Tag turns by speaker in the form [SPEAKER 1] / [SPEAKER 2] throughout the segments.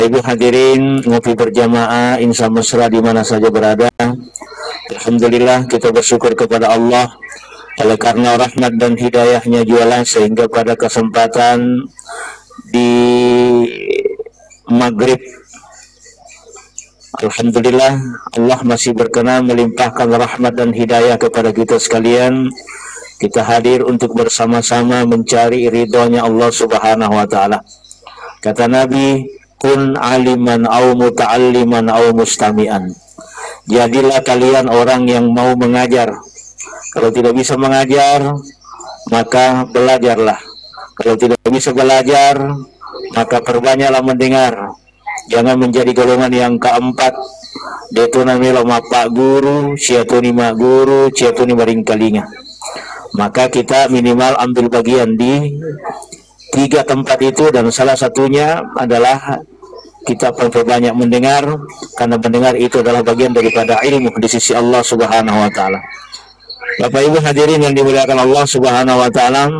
[SPEAKER 1] Ibu hadirin ngopi berjamaah insya mesra di mana saja berada. Alhamdulillah kita bersyukur kepada Allah oleh karena rahmat dan hidayahnya jualan sehingga pada kesempatan di maghrib Alhamdulillah Allah masih berkenan melimpahkan rahmat dan hidayah kepada kita sekalian. Kita hadir untuk bersama-sama mencari ridhonya Allah Subhanahu wa taala. Kata Nabi, kun aliman au muta'alliman au mustami'an. Jadilah kalian orang yang mau mengajar. Kalau tidak bisa mengajar, maka belajarlah. Kalau tidak bisa belajar, maka perbanyaklah mendengar. Jangan menjadi golongan yang keempat. Detuna melo mapak guru, siatuni mak guru, siatuni maring kalinga. Maka kita minimal ambil bagian di 3 tempat itu, dan salah satunya adalah kita perbanyak mendengar, karena mendengar itu adalah bagian daripada ilmu di sisi Allah Subhanahu wa taala. Bapak Ibu hadirin yang dimuliakan Allah Subhanahu wa taala,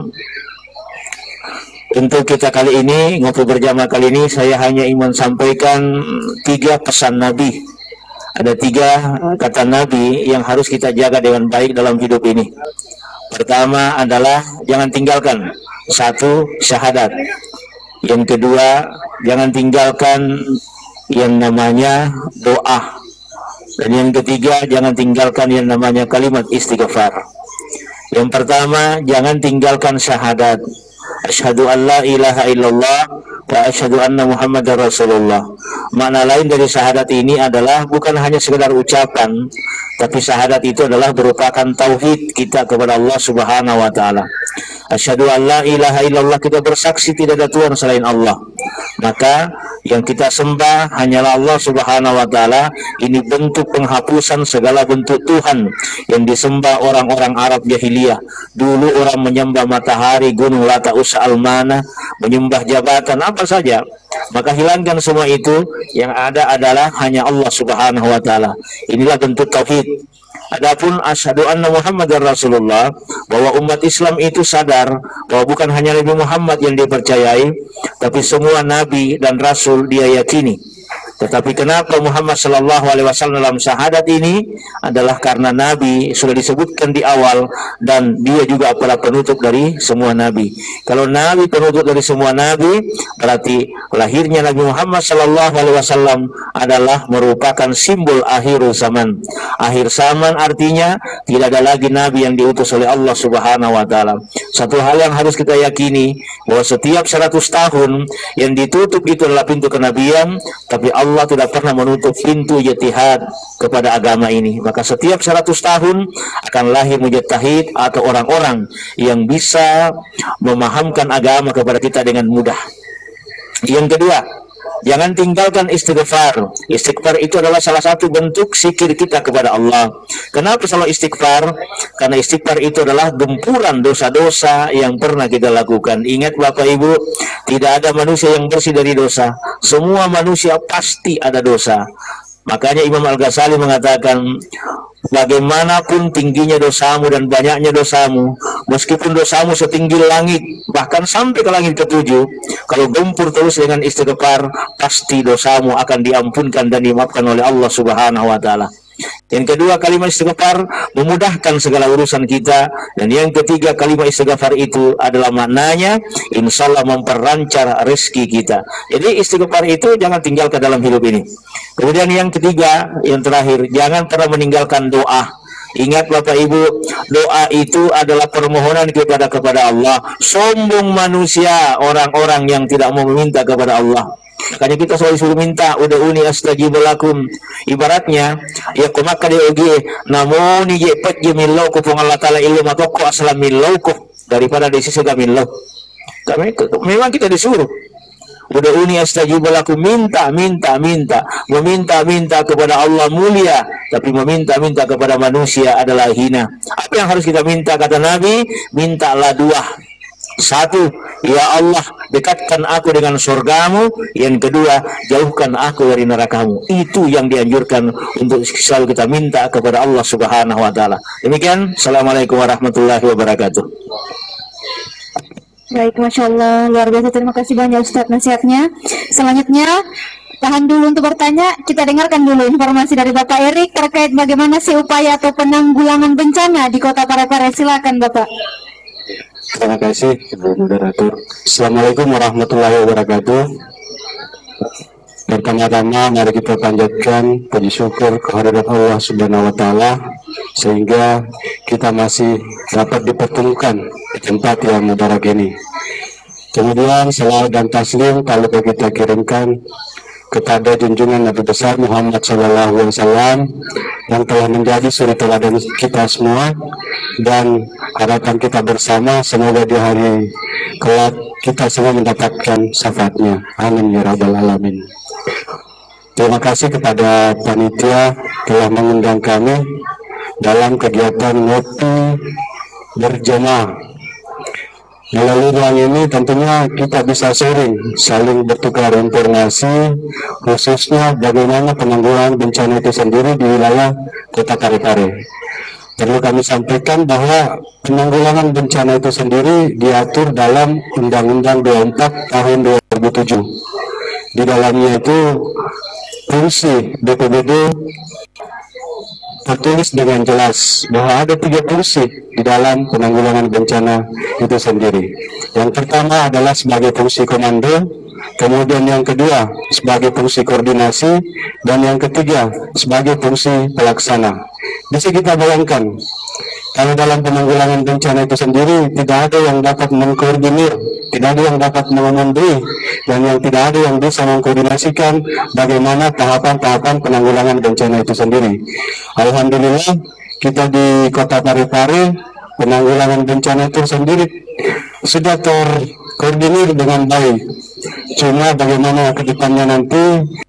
[SPEAKER 1] untuk kita kali ini, ngopi berjamaah kali ini, saya hanya ingin sampaikan 3 pesan Nabi. Ada 3 kata Nabi yang harus kita jaga dengan baik dalam hidup ini. Pertama adalah jangan tinggalkan 1 syahadat. Yang kedua, jangan tinggalkan yang namanya doa. Dan yang ketiga, jangan tinggalkan yang namanya kalimat istighfar. Yang pertama, jangan tinggalkan syahadat. Asyhadu an la ilaha illallah wa asyhadu anna Muhammadar Rasulullah. Makna lain dari syahadat ini adalah bukan hanya sekedar ucapan, tapi syahadat itu adalah merupakan tauhid kita kepada Allah Subhanahu wa taala. Asyhadu an la ilaha illallah, kita bersaksi tidak ada Tuhan selain Allah. Maka yang kita sembah hanyalah Allah Subhanahu wa taala. Ini bentuk penghapusan segala bentuk Tuhan yang disembah orang-orang Arab jahiliyah. Dulu orang menyembah matahari, gunung, Lata, Uzza, Al-Mana, menyembah jabatan apa saja. Maka hilangkan semua itu, yang ada adalah hanya Allah Subhanahu wa taala. Inilah bentuk tauhid. Adapun asyhadu anna Muhammadar Rasulullah, bahwa umat Islam itu sadar bahwa bukan hanya Nabi Muhammad yang dipercayai, tapi semua nabi dan rasul dia yakini. Tetapi kenapa Muhammad sallallahu alaihi wasallam dalam syahadat ini adalah karena nabi sudah disebutkan di awal, dan dia juga adalah penutup dari semua nabi. Kalau nabi penutup dari semua nabi, berarti lahirnya Nabi Muhammad sallallahu alaihi wasallam adalah merupakan simbol akhir zaman. Akhir zaman artinya tidak ada lagi nabi yang diutus oleh Allah Subhanahu wa taala. Satu hal yang harus kita yakini, bahwa setiap 100 tahun yang ditutup itu adalah pintu kenabian, tapi Allah tidak pernah menutup pintu ijtihad kepada agama ini. Maka setiap 100 tahun akan lahir mujtahid atau orang-orang yang bisa memahamkan agama kepada kita dengan mudah. Yang kedua, jangan tinggalkan istighfar. Istighfar itu adalah salah satu bentuk zikir kita kepada Allah. Kenapa selalu istighfar? Karena istighfar itu adalah gempuran dosa-dosa yang pernah kita lakukan. Ingat Bapak Ibu, tidak ada manusia yang bersih dari dosa. Semua manusia pasti ada dosa. Makanya Imam Al-Ghazali mengatakan, bagaimanapun tingginya dosamu dan banyaknya dosamu, meskipun dosamu setinggi langit, bahkan sampai ke langit ke-7, kalau gempur terus dengan istighfar, pasti dosamu akan diampunkan dan dimaafkan oleh Allah Subhanahu wa taala. Yang kedua, kalimat istighfar memudahkan segala urusan kita. Dan yang ketiga, kalimat istighfar itu adalah maknanya insya Allah memperlancar rezeki kita. Jadi istighfar itu jangan tinggalkan dalam hidup ini. Kemudian yang ketiga, yang terakhir, jangan pernah meninggalkan doa. Ingat Bapak Ibu, doa itu adalah permohonan kepada Allah. Sombong manusia orang-orang yang tidak mau meminta kepada Allah. Makanya kita selalu suruh minta, ud'uni astajib lakum. Ibaratnya, ya kumaka di oge, namun ni je pet je millau ku pung Allah taala ilmu matoko aslam millau ku daripada di sisi millau. Kami memang kita disuruh ud'uni astajib lakum, minta kepada Allah mulia, tapi meminta kepada manusia adalah hina. Apa yang harus kita minta? Kata Nabi, mintalah 2. 1, ya Allah, dekatkan aku dengan surgamu. Yang kedua, jauhkan aku dari nerakamu. Itu yang dianjurkan untuk selalu kita minta kepada Allah Subhanahu wa taala. Demikian, assalamualaikum warahmatullahi wabarakatuh.
[SPEAKER 2] Baik, Masya Allah, luar biasa. Terima kasih banyak Ustadz nasihatnya. Selanjutnya tahan dulu untuk bertanya. Kita dengarkan dulu informasi dari Bapak Erik terkait bagaimana sih upaya atau penanggulangan bencana di Kota Parepare. Silakan Bapak.
[SPEAKER 3] Terima kasih Ibu Moderator. Assalamualaikum warahmatullahi wabarakatuh. Pertama-tama mari kita panjatkan puji syukur kehadirat Allah Subhanahu wa taala sehingga kita masih dapat dipertemukan di tempat yang mubarak ini. Kemudian salawat dan taslim kalau kita kirimkan kepada junjungan Nabi besar Muhammad SAW yang telah menjadi suri teladan kita semua, dan harapan kita bersama semoga di hari kelak kita semua mendapatkan syafaatnya. Amin ya rabbal alamin. Terima kasih kepada panitia telah mengundang kami dalam kegiatan ngopi berjamaah. Melalui ruang ini tentunya kita bisa sharing, saling bertukar informasi, khususnya bagaimana penanggulangan bencana itu sendiri di wilayah Kota Parepare. Perlu kami sampaikan bahwa penanggulangan bencana itu sendiri diatur dalam Undang-Undang 24 tahun 2007. Di dalamnya itu fungsi BPBD tertulis dengan jelas bahwa ada 3 fungsi di dalam penanggulangan bencana itu sendiri. Yang pertama adalah sebagai fungsi komando, kemudian yang kedua sebagai fungsi koordinasi, dan yang ketiga sebagai fungsi pelaksana. Bisa kita bayangkan, kalau dalam penanggulangan bencana itu sendiri tidak ada yang dapat mengkoordinir, tidak ada yang dapat mengemandui, dan yang tidak ada yang bisa mengkoordinasikan bagaimana tahapan-tahapan penanggulangan bencana itu sendiri. Alhamdulillah kita di Kota Parepare penanggulangan bencana itu sendiri sudah terkoordinir dengan baik. Cuma bagaimana ke depannya nanti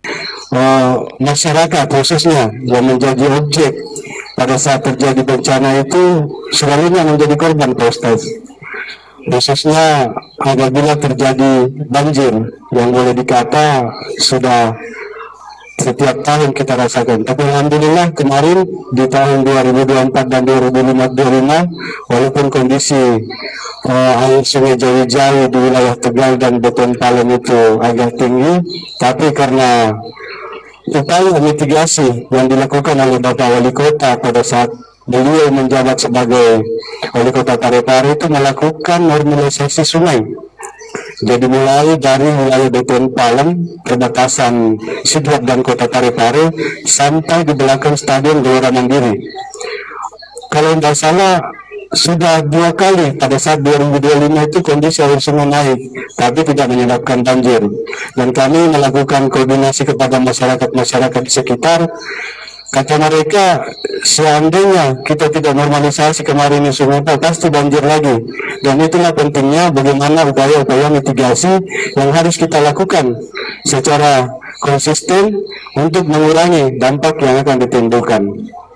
[SPEAKER 3] masyarakat khususnya yang menjadi objek pada saat terjadi bencana itu selalunya menjadi korban, Pak Ustaz. Khususnya apabila terjadi banjir yang boleh dikata sudah setiap tahun kita rasakan. Tapi alhamdulillah kemarin di tahun 2024 dan 2025 walaupun kondisi air sungai Jawi-Jawi di wilayah Tegal dan Beton Palem itu agak tinggi, tapi karena upaya mitigasi yang dilakukan oleh Bapak Wali Kota pada saat beliau menjabat sebagai Wali Kota Parepare itu melakukan normalisasi sungai. Jadi mulai dari wilayah Beton Palem, perbatasan Sidrap dan Kota Parepare sampai di belakang Stadion Gelora Mandiri. Kalau tidak salah sudah 2 kali pada saat 2025 itu kondisi air sungai naik, tapi tidak menyebabkan banjir. Dan kami melakukan koordinasi kepada masyarakat di sekitar. Kata mereka, seandainya kita tidak normalisasi kemarin di sungai pasti banjir lagi. Dan itulah pentingnya bagaimana upaya-upaya mitigasi yang harus kita lakukan secara konsisten untuk mengurangi dampak yang akan ditimbulkan.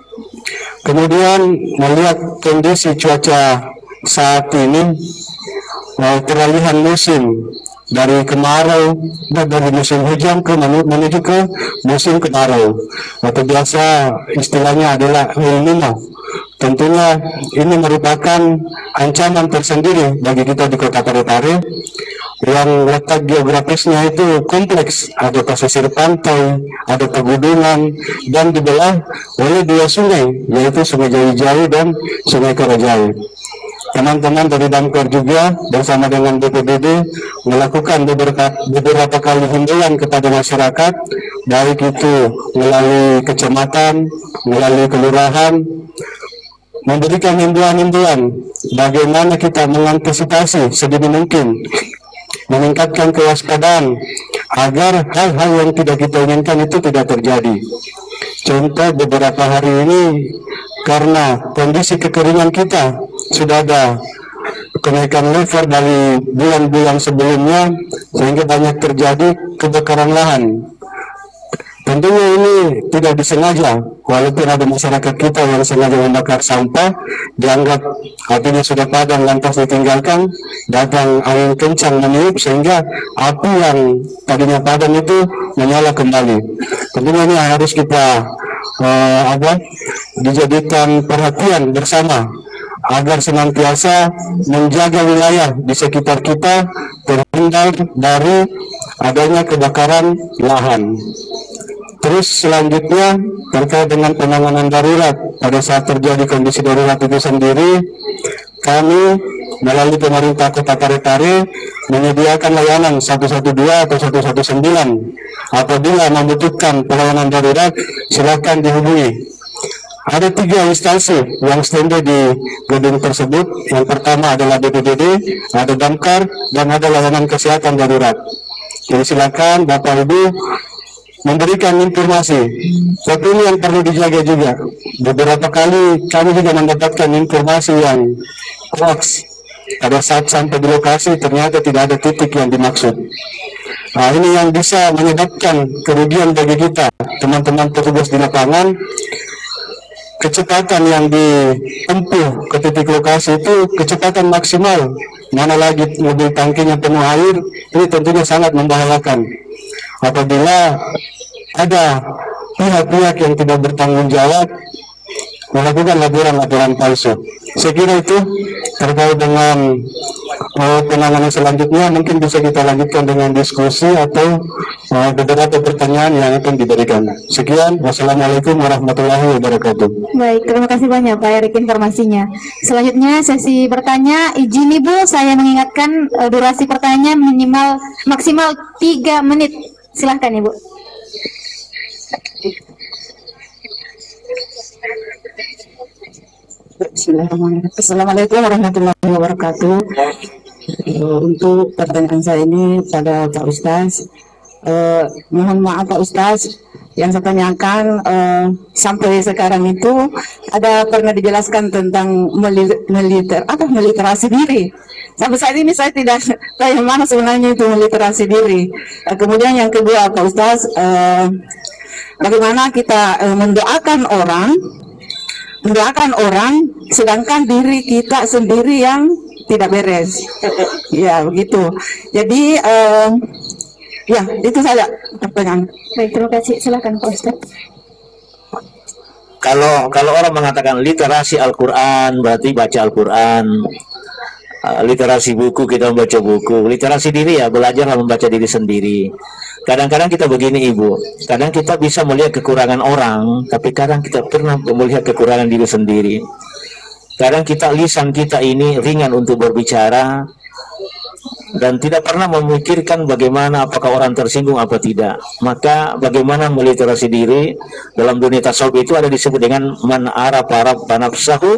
[SPEAKER 3] Kemudian melihat kondisi cuaca saat ini, peralihan musim dari kemarau, dari musim hujan menuju ke musim kemarau, atau biasa istilahnya adalah El Nino. Tentunya ini merupakan ancaman tersendiri bagi kita di Kota Parepare yang letak geografisnya itu kompleks, ada pesisir pantai, ada pegunungan, dan dibelah oleh 2 sungai, yaitu Sungai Jawi-Jawi dan Sungai Karajawi. Teman-teman dari Damkar juga bersama dengan BPBD melakukan beberapa kali himbauan kepada masyarakat, baik itu melalui kecamatan, melalui kelurahan, memberikan himbauan-himbauan bagaimana kita mengantisipasi sedini mungkin, meningkatkan kewaspadaan agar hal-hal yang tidak kita inginkan itu tidak terjadi. Contoh beberapa hari ini karena kondisi kekeringan kita sudah ada kenaikan level dari bulan-bulan sebelumnya sehingga banyak terjadi kebakaran lahan. Tentunya ini tidak disengaja, walaupun ada masyarakat kita yang sengaja membakar sampah, dianggap apinya sudah padam lantas ditinggalkan, datang angin kencang meniup sehingga api yang tadinya padam itu menyala kembali. Tentunya ini harus kita dijadikan perhatian bersama agar senantiasa menjaga wilayah di sekitar kita terhindar dari adanya kebakaran lahan. Terus selanjutnya terkait dengan penanganan darurat pada saat terjadi kondisi darurat itu sendiri, kami melalui pemerintah Kota Parepare menyediakan layanan 112 atau 119. Apabila membutuhkan pelayanan darurat, silakan dihubungi. Ada 3 instansi yang standby di gedung tersebut. Yang pertama adalah BPBD, ada damkar, dan ada layanan kesehatan darurat. Jadi silakan Bapak Ibu memberikan informasi. Tapi ini yang perlu dijaga juga. Beberapa kali kami juga mendapatkan informasi yang hoax. Pada saat sampai di lokasi ternyata tidak ada titik yang dimaksud. Nah, ini yang bisa menyebabkan kerugian bagi kita, teman-teman petugas di lapangan. Kecepatan yang ditempuh ke titik lokasi itu kecepatan maksimal. Mana lagi mobil tangkinya penuh air, ini tentunya sangat membahayakan. Apabila ada pihak-pihak yang tidak bertanggung jawab melakukan laporan-laporan palsu. Saya kira itu terkait dengan penanganan selanjutnya. Mungkin bisa kita lanjutkan dengan diskusi atau beberapa pertanyaan yang akan diberikan. Sekian, wassalamualaikum warahmatullahi wabarakatuh.
[SPEAKER 2] Baik, terima kasih banyak Pak Erik informasinya. Selanjutnya sesi bertanya. Izin Ibu, saya mengingatkan durasi pertanyaan maksimal 3 menit. Silahkan Ibu.
[SPEAKER 4] Bismillahirrahmanirrahim. Assalamualaikum warahmatullahi wabarakatuh. Untuk pertanyaan saya ini pada Pak Ustaz, mohon maaf Pak Ustaz, yang saya tanyakan sampai sekarang itu ada pernah dijelaskan tentang meliterasi diri. Sampai saat ini saya tidak tahu yang mana sebenarnya itu meliterasi diri. Kemudian yang kedua Pak Ustaz, bagaimana kita mendoakan orang sedangkan diri kita sendiri yang tidak beres. Ya begitu. Jadi ya itu saja pertanyaan.
[SPEAKER 2] Baik, terima kasih. Silakan Pak Ustaz.
[SPEAKER 1] Kalau orang mengatakan literasi Al-Quran berarti baca Al-Quran. Literasi buku, kita membaca buku. Literasi diri ya belajar membaca diri sendiri. Kadang-kadang kita begini Ibu, kadang kita bisa melihat kekurangan orang, tapi kadang kita pernah melihat kekurangan diri sendiri. Kadang lisan kita ini ringan untuk berbicara dan tidak pernah memikirkan bagaimana apakah orang tersinggung apa tidak. Maka bagaimana meliterasi diri dalam dunia tasawuf itu ada disebut dengan man arafa nafsahu.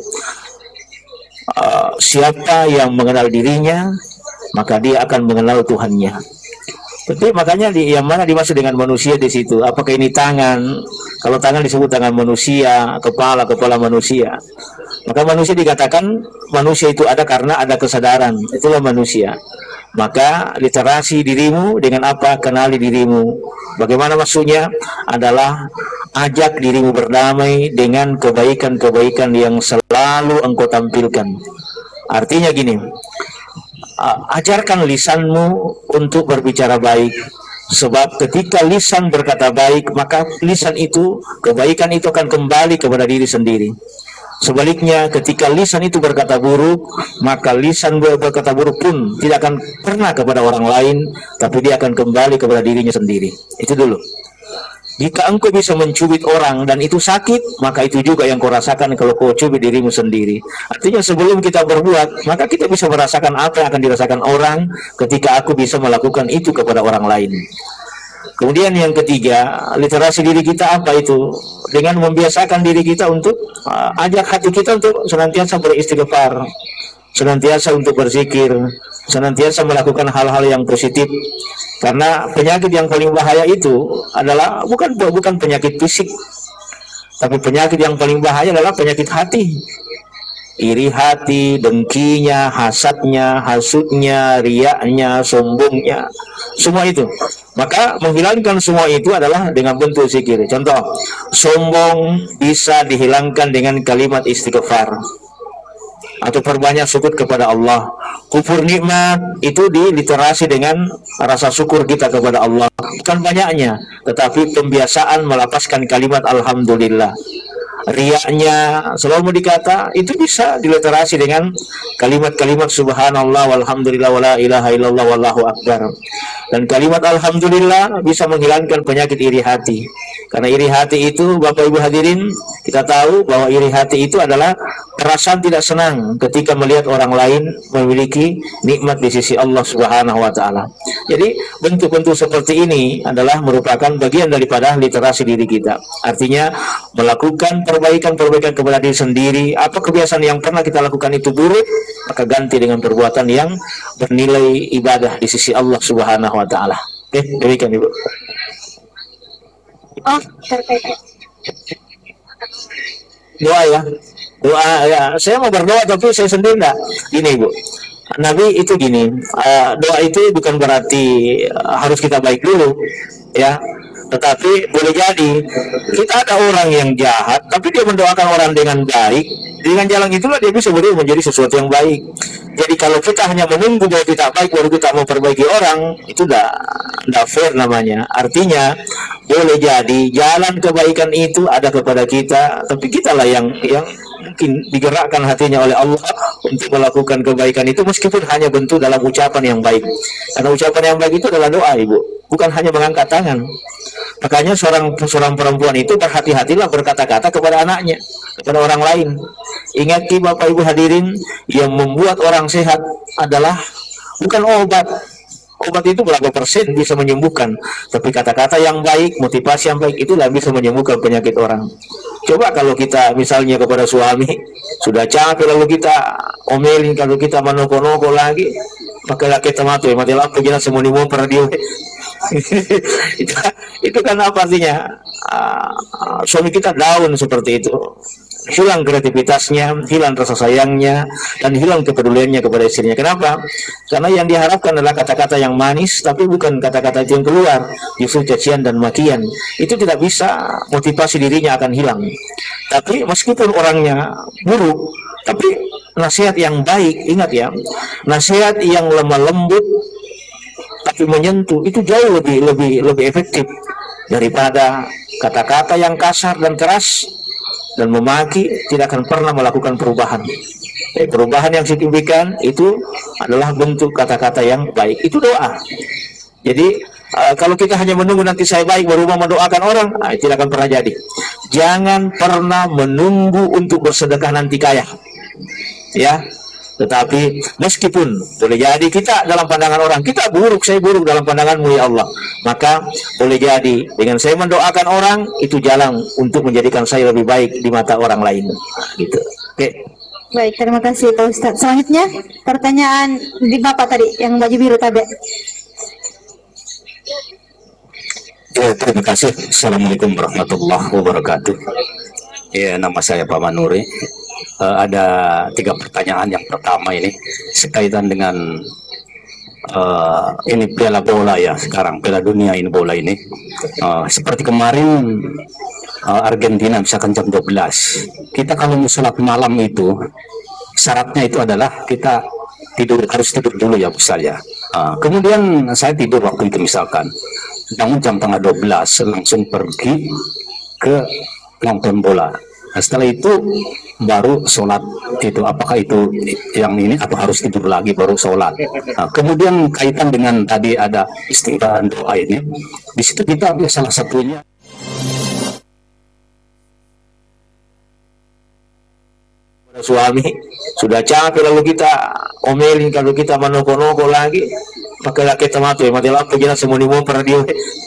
[SPEAKER 1] Siapa yang mengenal dirinya maka dia akan mengenal Tuhannya. Tapi makanya yang mana dimaksud dengan manusia di situ? Apakah ini tangan? Kalau tangan disebut tangan manusia, kepala manusia. Maka manusia dikatakan manusia itu ada karena ada kesadaran. Itulah manusia. Maka literasi dirimu dengan apa? Kenali dirimu. Bagaimana maksudnya? Adalah ajak dirimu berdamai dengan kebaikan-kebaikan yang selalu engkau tampilkan. Artinya gini, ajarkan lisanmu untuk berbicara baik. Sebab ketika lisan berkata baik, maka lisan itu, kebaikan itu akan kembali kepada diri sendiri. Sebaliknya ketika lisan itu berkata buruk, maka lisan berkata buruk pun tidak akan pernah kepada orang lain, tapi dia akan kembali kepada dirinya sendiri. Itu dulu. Jika engkau bisa mencubit orang dan itu sakit, maka itu juga yang kau rasakan kalau kau cubit dirimu sendiri. Artinya sebelum kita berbuat, maka kita bisa merasakan apa yang akan dirasakan orang ketika aku bisa melakukan itu kepada orang lain. Kemudian yang ketiga, literasi diri kita apa itu? Dengan membiasakan diri kita untuk ajak hati kita untuk senantiasa beristighfar, senantiasa untuk berzikir, senantiasa melakukan hal-hal yang positif. Karena penyakit yang paling bahaya itu adalah bukan penyakit fisik, tapi penyakit yang paling bahaya adalah penyakit hati. Iri hati, dengkinya, hasadnya, hasutnya, riaknya, sombongnya, semua itu. Maka menghilangkan semua itu adalah dengan bentuk zikir. Contoh, sombong bisa dihilangkan dengan kalimat istighfar atau perbanyak syukur kepada Allah. Kufur nikmat itu diliterasi dengan rasa syukur kita kepada Allah, bukan banyaknya, tetapi pembiasaan melapaskan kalimat alhamdulillah. riaknya selalu mau dikata, itu bisa diliterasi dengan kalimat-kalimat subhanallah walhamdulillah wala ilaha illallah wallahu akbar. Dan kalimat alhamdulillah bisa menghilangkan penyakit iri hati. Karena iri hati itu, Bapak Ibu hadirin, kita tahu bahwa iri hati itu adalah perasaan tidak senang ketika melihat orang lain memiliki nikmat di sisi Allah Subhanahu wa taala. Jadi bentuk-bentuk seperti ini adalah merupakan bagian daripada literasi diri kita. Artinya melakukan perbaikan-perbaikan kepada diri sendiri. Apa kebiasaan yang pernah kita lakukan itu buruk, maka ganti dengan perbuatan yang bernilai ibadah di sisi Allah Subhanahu wa taala. Oke, demikian Ibu.
[SPEAKER 2] Oh, terkait.
[SPEAKER 1] Doa ya. Doa ya. Saya mau berdoa tapi saya sendiri enggak. Gini Ibu. Nabi itu gini, doa itu bukan berarti harus kita baik dulu, ya. Tetapi boleh jadi kita ada orang yang jahat, tapi dia mendoakan orang dengan baik. Dengan jalan itulah dia bisa menjadi sesuatu yang baik. Jadi kalau kita hanya menunggu bahwa kita baik baru kita mau perbaiki orang, itu tidak fair namanya. Artinya boleh jadi jalan kebaikan itu ada kepada kita, tapi kita lah yang mungkin digerakkan hatinya oleh Allah untuk melakukan kebaikan itu, meskipun hanya bentuk dalam ucapan yang baik. Karena ucapan yang baik itu adalah doa Ibu, bukan hanya mengangkat tangan. Makanya seorang perempuan itu berhati-hatilah berkata-kata kepada anaknya, kepada orang lain. Ingat Bapak Ibu hadirin, yang membuat orang sehat adalah bukan obat. Obat itu berapa persen bisa menyembuhkan, tapi kata-kata yang baik, motivasi yang baik itulah bisa menyembuhkan penyakit orang. Coba kalau kita misalnya kepada suami sudah capek lalu kita omelin, kalau kita menoko-noko lagi, pakai laki tematu mati lampu jelas semua mau radio. itu kan apa artinya? Suami kita down seperti itu, hilang kreativitasnya, hilang rasa sayangnya, dan hilang kepeduliannya kepada istrinya. Kenapa? Karena yang diharapkan adalah kata-kata yang manis, tapi bukan kata-kata itu yang keluar, justru cacian dan makian. Itu tidak bisa, motivasi dirinya akan hilang. Tapi meskipun orangnya buruk, tapi nasihat yang baik, ingat ya, nasihat yang lemah lembut tapi menyentuh itu jauh lebih efektif daripada kata-kata yang kasar dan keras dan memaki. Tidak akan pernah melakukan perubahan. Perubahan yang signifikan itu adalah bentuk kata-kata yang baik. Itu doa. Jadi kalau kita hanya menunggu nanti saya baik baru mau mendoakan orang, tidak akan pernah jadi. Jangan pernah menunggu untuk bersedekah nanti kaya, ya. Tetapi meskipun boleh jadi kita dalam pandangan orang kita buruk, saya buruk dalam pandanganmu ya Allah, maka boleh jadi dengan saya mendoakan orang itu jalan untuk menjadikan saya lebih baik di mata orang lain. Gitu. Oke.
[SPEAKER 2] Baik, terima kasih Pak Ustadz. Selanjutnya pertanyaan di Bapak tadi yang baju biru tadi.
[SPEAKER 5] Ya, terima kasih. Assalamualaikum warahmatullahi wabarakatuh. Ya, nama saya Pak Manuri. Ada 3 pertanyaan. Yang pertama ini sekaitan dengan ini Piala Bola ya, sekarang Piala Dunia ini bola ini. Seperti kemarin Argentina misalkan jam 12. Kita kalau mau sholat malam itu syaratnya itu adalah kita harus tidur dulu ya Bu saya. Kemudian saya tidur waktu itu misalkan, namun jam tengah 12 langsung pergi ke nonton bola. Nah, setelah itu baru sholat itu, apakah itu yang ini atau harus tidur lagi baru sholat? Nah, kemudian kaitan dengan tadi ada istighfar doa ini, di situ kita salah satunya
[SPEAKER 1] suami sudah capek lalu kita omelin, kalau kita menoko-noko lagi pakai laki tematu mati lampu jelas semua mau radio.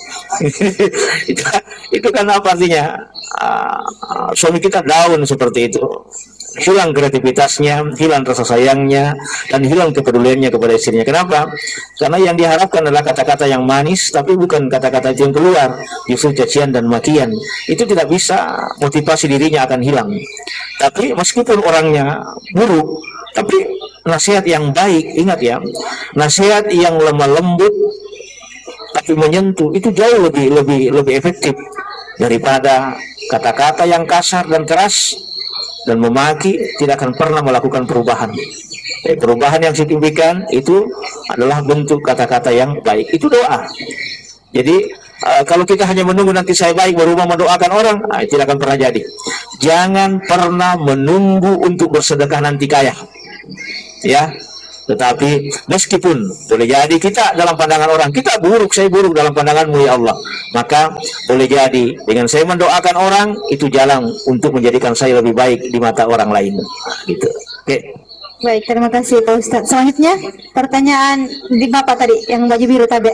[SPEAKER 1] itu kan apa artinya? Suami kita down seperti itu, hilang kreativitasnya, hilang rasa sayangnya, dan hilang kepeduliannya kepada istrinya. Kenapa? Karena yang diharapkan adalah kata-kata yang manis, tapi bukan kata-kata itu yang keluar, justru cacian dan makian. Itu tidak bisa, motivasi dirinya akan hilang. Tapi meskipun orangnya buruk, tapi nasihat yang baik, ingat ya, nasihat yang lemah lembut tapi menyentuh itu jauh lebih efektif daripada kata-kata yang kasar dan keras dan memaki. Tidak akan pernah melakukan perubahan. Perubahan yang signifikan itu adalah bentuk kata-kata yang baik. Itu doa. Jadi kalau kita hanya menunggu nanti saya baik baru mau mendoakan orang, tidak akan pernah jadi. jangan pernah menunggu untuk bersedekah nanti kaya. Ya, tetapi meskipun boleh jadi kita dalam pandangan orang kita buruk, saya buruk dalam pandanganmu ya Allah, maka boleh jadi dengan saya mendoakan orang itu jalan untuk menjadikan saya lebih baik di mata orang lain. Gitu. Oke.
[SPEAKER 2] Baik, terima kasih Pak Ustadz. Selanjutnya pertanyaan di Bapak tadi yang baju biru tadi.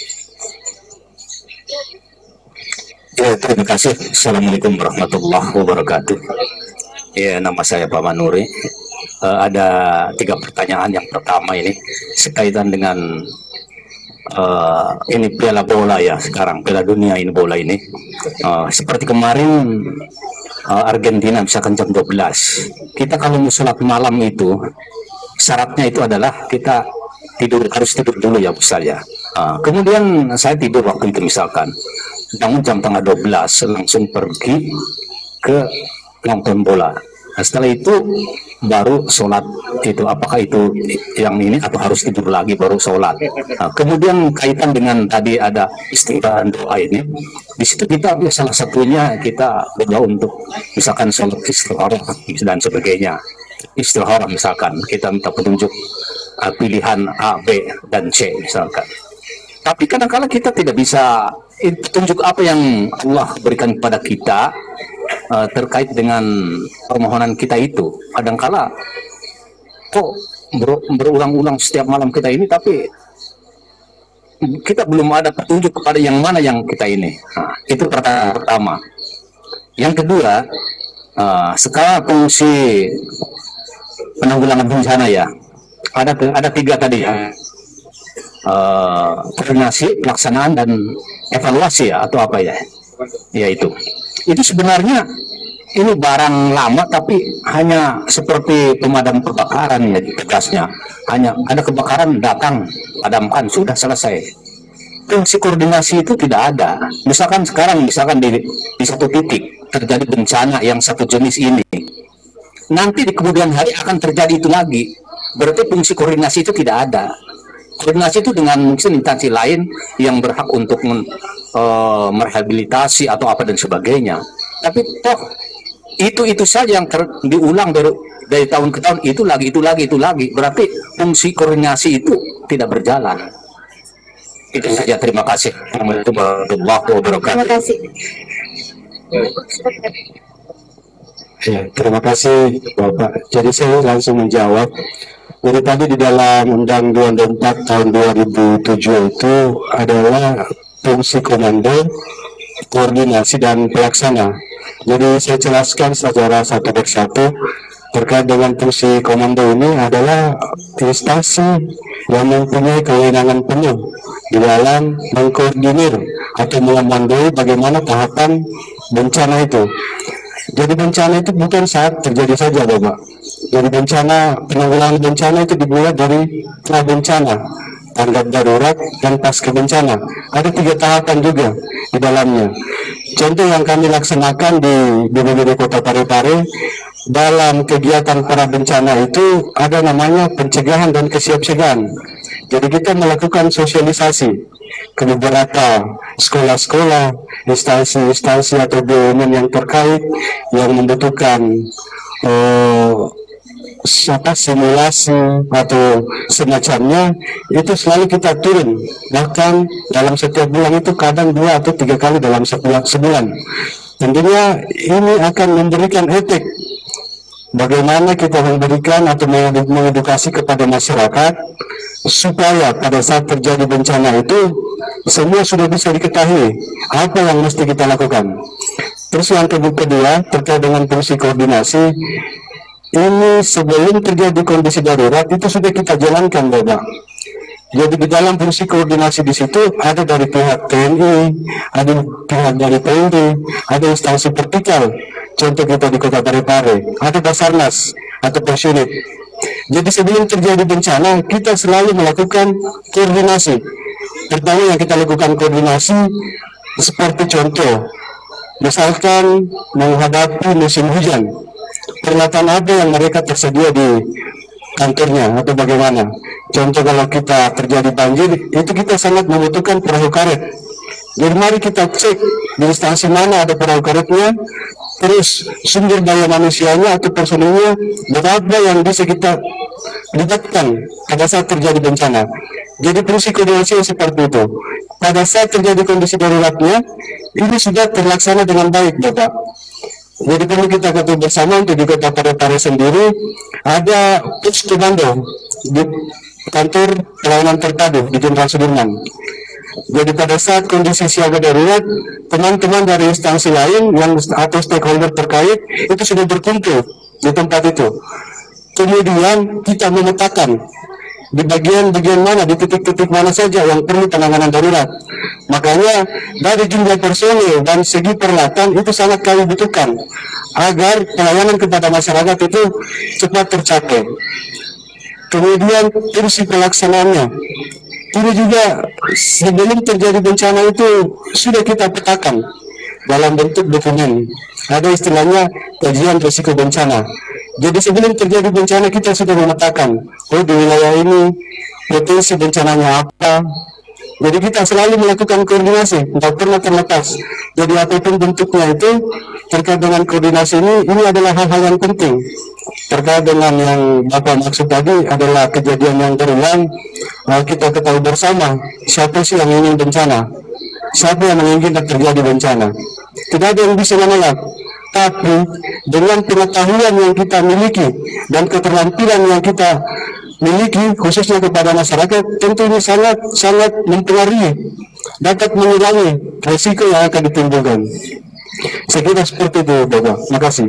[SPEAKER 5] Ya, terima kasih. Assalamualaikum warahmatullahi wabarakatuh. Ya, nama saya Pak Manuri. Ada 3 pertanyaan. Yang pertama ini sekaitan dengan ini Piala Bola ya sekarang, Piala Dunia ini bola ini. Seperti kemarin Argentina misalkan jam 12. Kita kalau mau sholat malam itu syaratnya itu adalah kita harus tidur dulu ya Ustaz ya. Kemudian saya tidur waktu itu misalkan, namun jam tengah 12 langsung pergi ke nonton bola. Nah, setelah itu baru sholat itu, apakah itu yang ini atau harus tidur lagi baru sholat. Nah, kemudian kaitan dengan tadi ada istighfar doa ini, di situ kita salah satunya kita berdoa untuk misalkan sholat istikharah dan sebagainya. Istikharah misalkan kita minta petunjuk pilihan A, B dan C misalkan. Tapi kadang-kadang kita tidak bisa petunjuk apa yang Allah berikan kepada kita terkait dengan permohonan kita itu. Kadang-kala kok berulang-ulang setiap malam kita ini, tapi kita belum ada petunjuk kepada yang mana yang kita ini. Nah, itu pertama. Yang kedua, sekarang fungsi penanggulangan bencana ya, ada 3 tadi ya. Koordinasi, pelaksanaan dan evaluasi ya, atau apa ya? Ya itu sebenarnya ini barang lama tapi hanya seperti pemadam kebakaran ya tugasnya. Hanya ada kebakaran datang, padamkan, sudah selesai. Fungsi koordinasi itu tidak ada. Misalkan sekarang di satu titik terjadi bencana yang satu jenis ini, nanti di kemudian hari akan terjadi itu lagi. Berarti fungsi koordinasi itu tidak ada. Koordinasi itu dengan mungkin instansi lain yang berhak untuk merehabilitasi atau apa dan sebagainya. Tapi toh itu saja yang diulang dari tahun ke tahun, itu lagi. Berarti fungsi koordinasi itu tidak berjalan. Itu saja. Terima kasih. Assalamualaikum warahmatullahi wabarakatuh.
[SPEAKER 2] Terima kasih.
[SPEAKER 3] Ya, terima kasih Bapak. Jadi saya langsung menjawab. Jadi tadi di dalam Undang-Undang 24 tahun 2007 itu adalah fungsi komando, koordinasi dan pelaksana. Jadi saya jelaskan secara satu persatu terkait dengan fungsi komando ini adalah instansi yang mempunyai kewenangan penuh di dalam mengkoordinir atau mengomandoi bagaimana tahapan bencana itu. Jadi bencana itu bukan saat terjadi saja Bapak. Jadi penanggulangan bencana itu dimulai dari pra bencana, tanggap darurat, dan pasca bencana. Ada 3 tahapan juga di dalamnya. Contoh yang kami laksanakan di BPBD Kota Parepare dalam kegiatan pra bencana itu ada namanya pencegahan dan kesiapsiagaan. Jadi kita melakukan sosialisasi ke beberapa sekolah-sekolah, instansi-instansi atau BUMN yang terkait yang membutuhkan simulasi atau semacamnya, itu selalu kita turun. Bahkan dalam setiap bulan itu kadang 2 atau 3 kali dalam sebulan. Tentunya ini akan memberikan efek bagaimana kita memberikan atau mengedukasi kepada masyarakat supaya pada saat terjadi bencana itu semua sudah bisa diketahui apa yang mesti kita lakukan. Terus yang kedua terkait dengan fungsi koordinasi, ini sebelum terjadi kondisi darurat itu sudah kita jalankan Bapak. Jadi di dalam fungsi koordinasi di situ ada dari pihak TNI, ada pihak dari Polri, ada instansi vertikal. Contoh kita di Kota Parepare, ada Basarnas atau Posunit. Jadi sebelum terjadi bencana kita selalu melakukan koordinasi. Pertama yang kita lakukan koordinasi seperti contoh, misalkan menghadapi musim hujan, peralatan apa yang mereka tersedia di kantornya atau bagaimana. Contoh kalau kita terjadi banjir, itu kita sangat membutuhkan perahu karet. Jadi mari kita cek di instansi mana ada perahu karetnya, terus sumber daya manusianya atau personilnya berapa yang bisa kita libatkan pada saat terjadi bencana. Jadi fungsi koordinasi yang seperti itu. Pada saat terjadi kondisi daruratnya, ini sudah terlaksana dengan baik, Bapak. Jadi perlu kita ketahui bersama untuk di Kota Parepare sendiri ada pos komando di kantor pelayanan terpadu di Jenderal Sudirman. Jadi pada saat kondisi siaga darurat, teman-teman dari instansi lain yang atau stakeholder terkait itu sudah berkumpul di tempat itu. Kemudian kita memetakan di bagian-bagian mana, di titik-titik mana saja yang perlu penanganan darurat. Makanya dari jumlah personil dan segi peralatan itu sangat kami butuhkan agar pelayanan kepada masyarakat itu cepat tercapai. Kemudian fungsi pelaksanaannya ini juga sebelum terjadi bencana itu sudah kita petakan dalam bentuk dokumen. Ada istilahnya kajian risiko bencana. Jadi sebelum terjadi bencana kita sudah memetakan, oh di wilayah ini potensi bencananya apa. Jadi kita selalu melakukan koordinasi, tidak pernah terlepas. Jadi apapun bentuknya itu terkait dengan koordinasi ini adalah hal-hal yang penting. Terkait dengan yang Bapak maksud tadi adalah kejadian yang berulang, kita ketahui bersama siapa sih yang ingin bencana, siapa yang menginginkan terjadi bencana. Tidak ada yang bisa menolak. Tapi dengan pengetahuan yang kita miliki dan keterampilan yang kita miliki khususnya kepada masyarakat, tentu ini sangat mempengaruhi, dapat mengurangi risiko yang akan ditimbulkan. Saya kira seperti itu, Bapak. Terima kasih.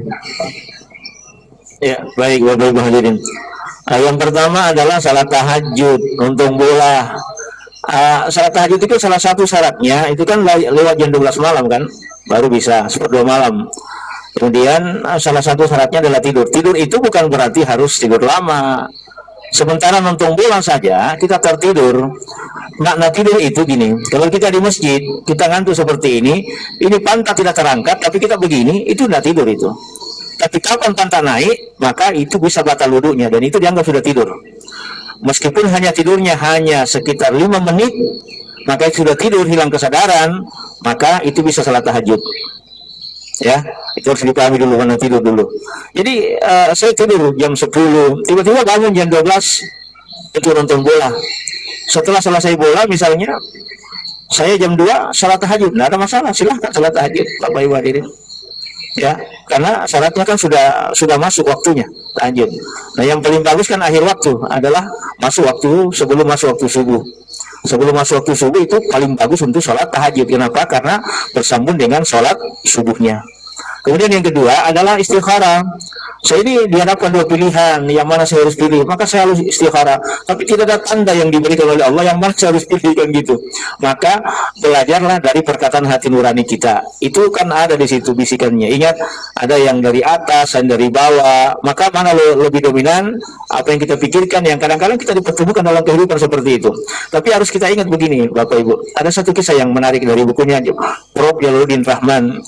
[SPEAKER 1] Ya, baik Bapak Ibu hadirin. Yang pertama adalah salat tahajud, nonton bola. Salat tahajud itu salah satu syaratnya itu kan lewat jam 12 malam kan, baru bisa seperti 2 malam. Kemudian salah satu syaratnya adalah tidur. Tidur itu bukan berarti harus tidur lama. Sementara nonton bola saja kita tertidur. Makna tidur itu gini, kalau kita di masjid kita ngantuk seperti ini pantat tidak terangkat tapi kita begini, itu tidak tidur itu. Tapi kapan pantat naik, maka itu bisa batal wudunya dan itu dianggap sudah tidur. Meskipun hanya tidurnya hanya sekitar 5 menit, maka itu sudah tidur, hilang kesadaran, maka itu bisa salat tahajud. Ya, itu harus dipahami dulu karena tidur dulu. Jadi saya tidur jam 10, tiba-tiba bangun jam 12 itu nonton bola. Setelah selesai bola misalnya saya jam 2 salat tahajud, tidak ada masalah, silahkan salat tahajud Bapak Ibu hadirin. Ya, karena syaratnya kan sudah masuk waktunya tahajud. Nah, yang paling bagus kan akhir waktu adalah sebelum masuk waktu subuh. Sebelum masuk waktu subuh itu paling bagus untuk sholat tahajud. Kenapa? Karena bersambung dengan sholat subuhnya. Kemudian yang kedua adalah istikharah. Saya ini dihadapkan 2 pilihan, yang mana saya harus pilih, maka saya harus istikharah. Tapi tidak ada tanda yang diberikan oleh Allah yang mana saya harus pilih, kan gitu. Maka belajarlah dari perkataan hati nurani kita. Itu kan ada di situ bisikannya. Ingat, ada yang dari atas, yang dari bawah. Maka mana lebih dominan, apa yang kita pikirkan, yang kadang-kadang kita dipertemukan dalam kehidupan seperti itu. Tapi harus kita ingat begini, Bapak Ibu. Ada satu kisah yang menarik dari bukunya Prof. Jalaluddin Rahman.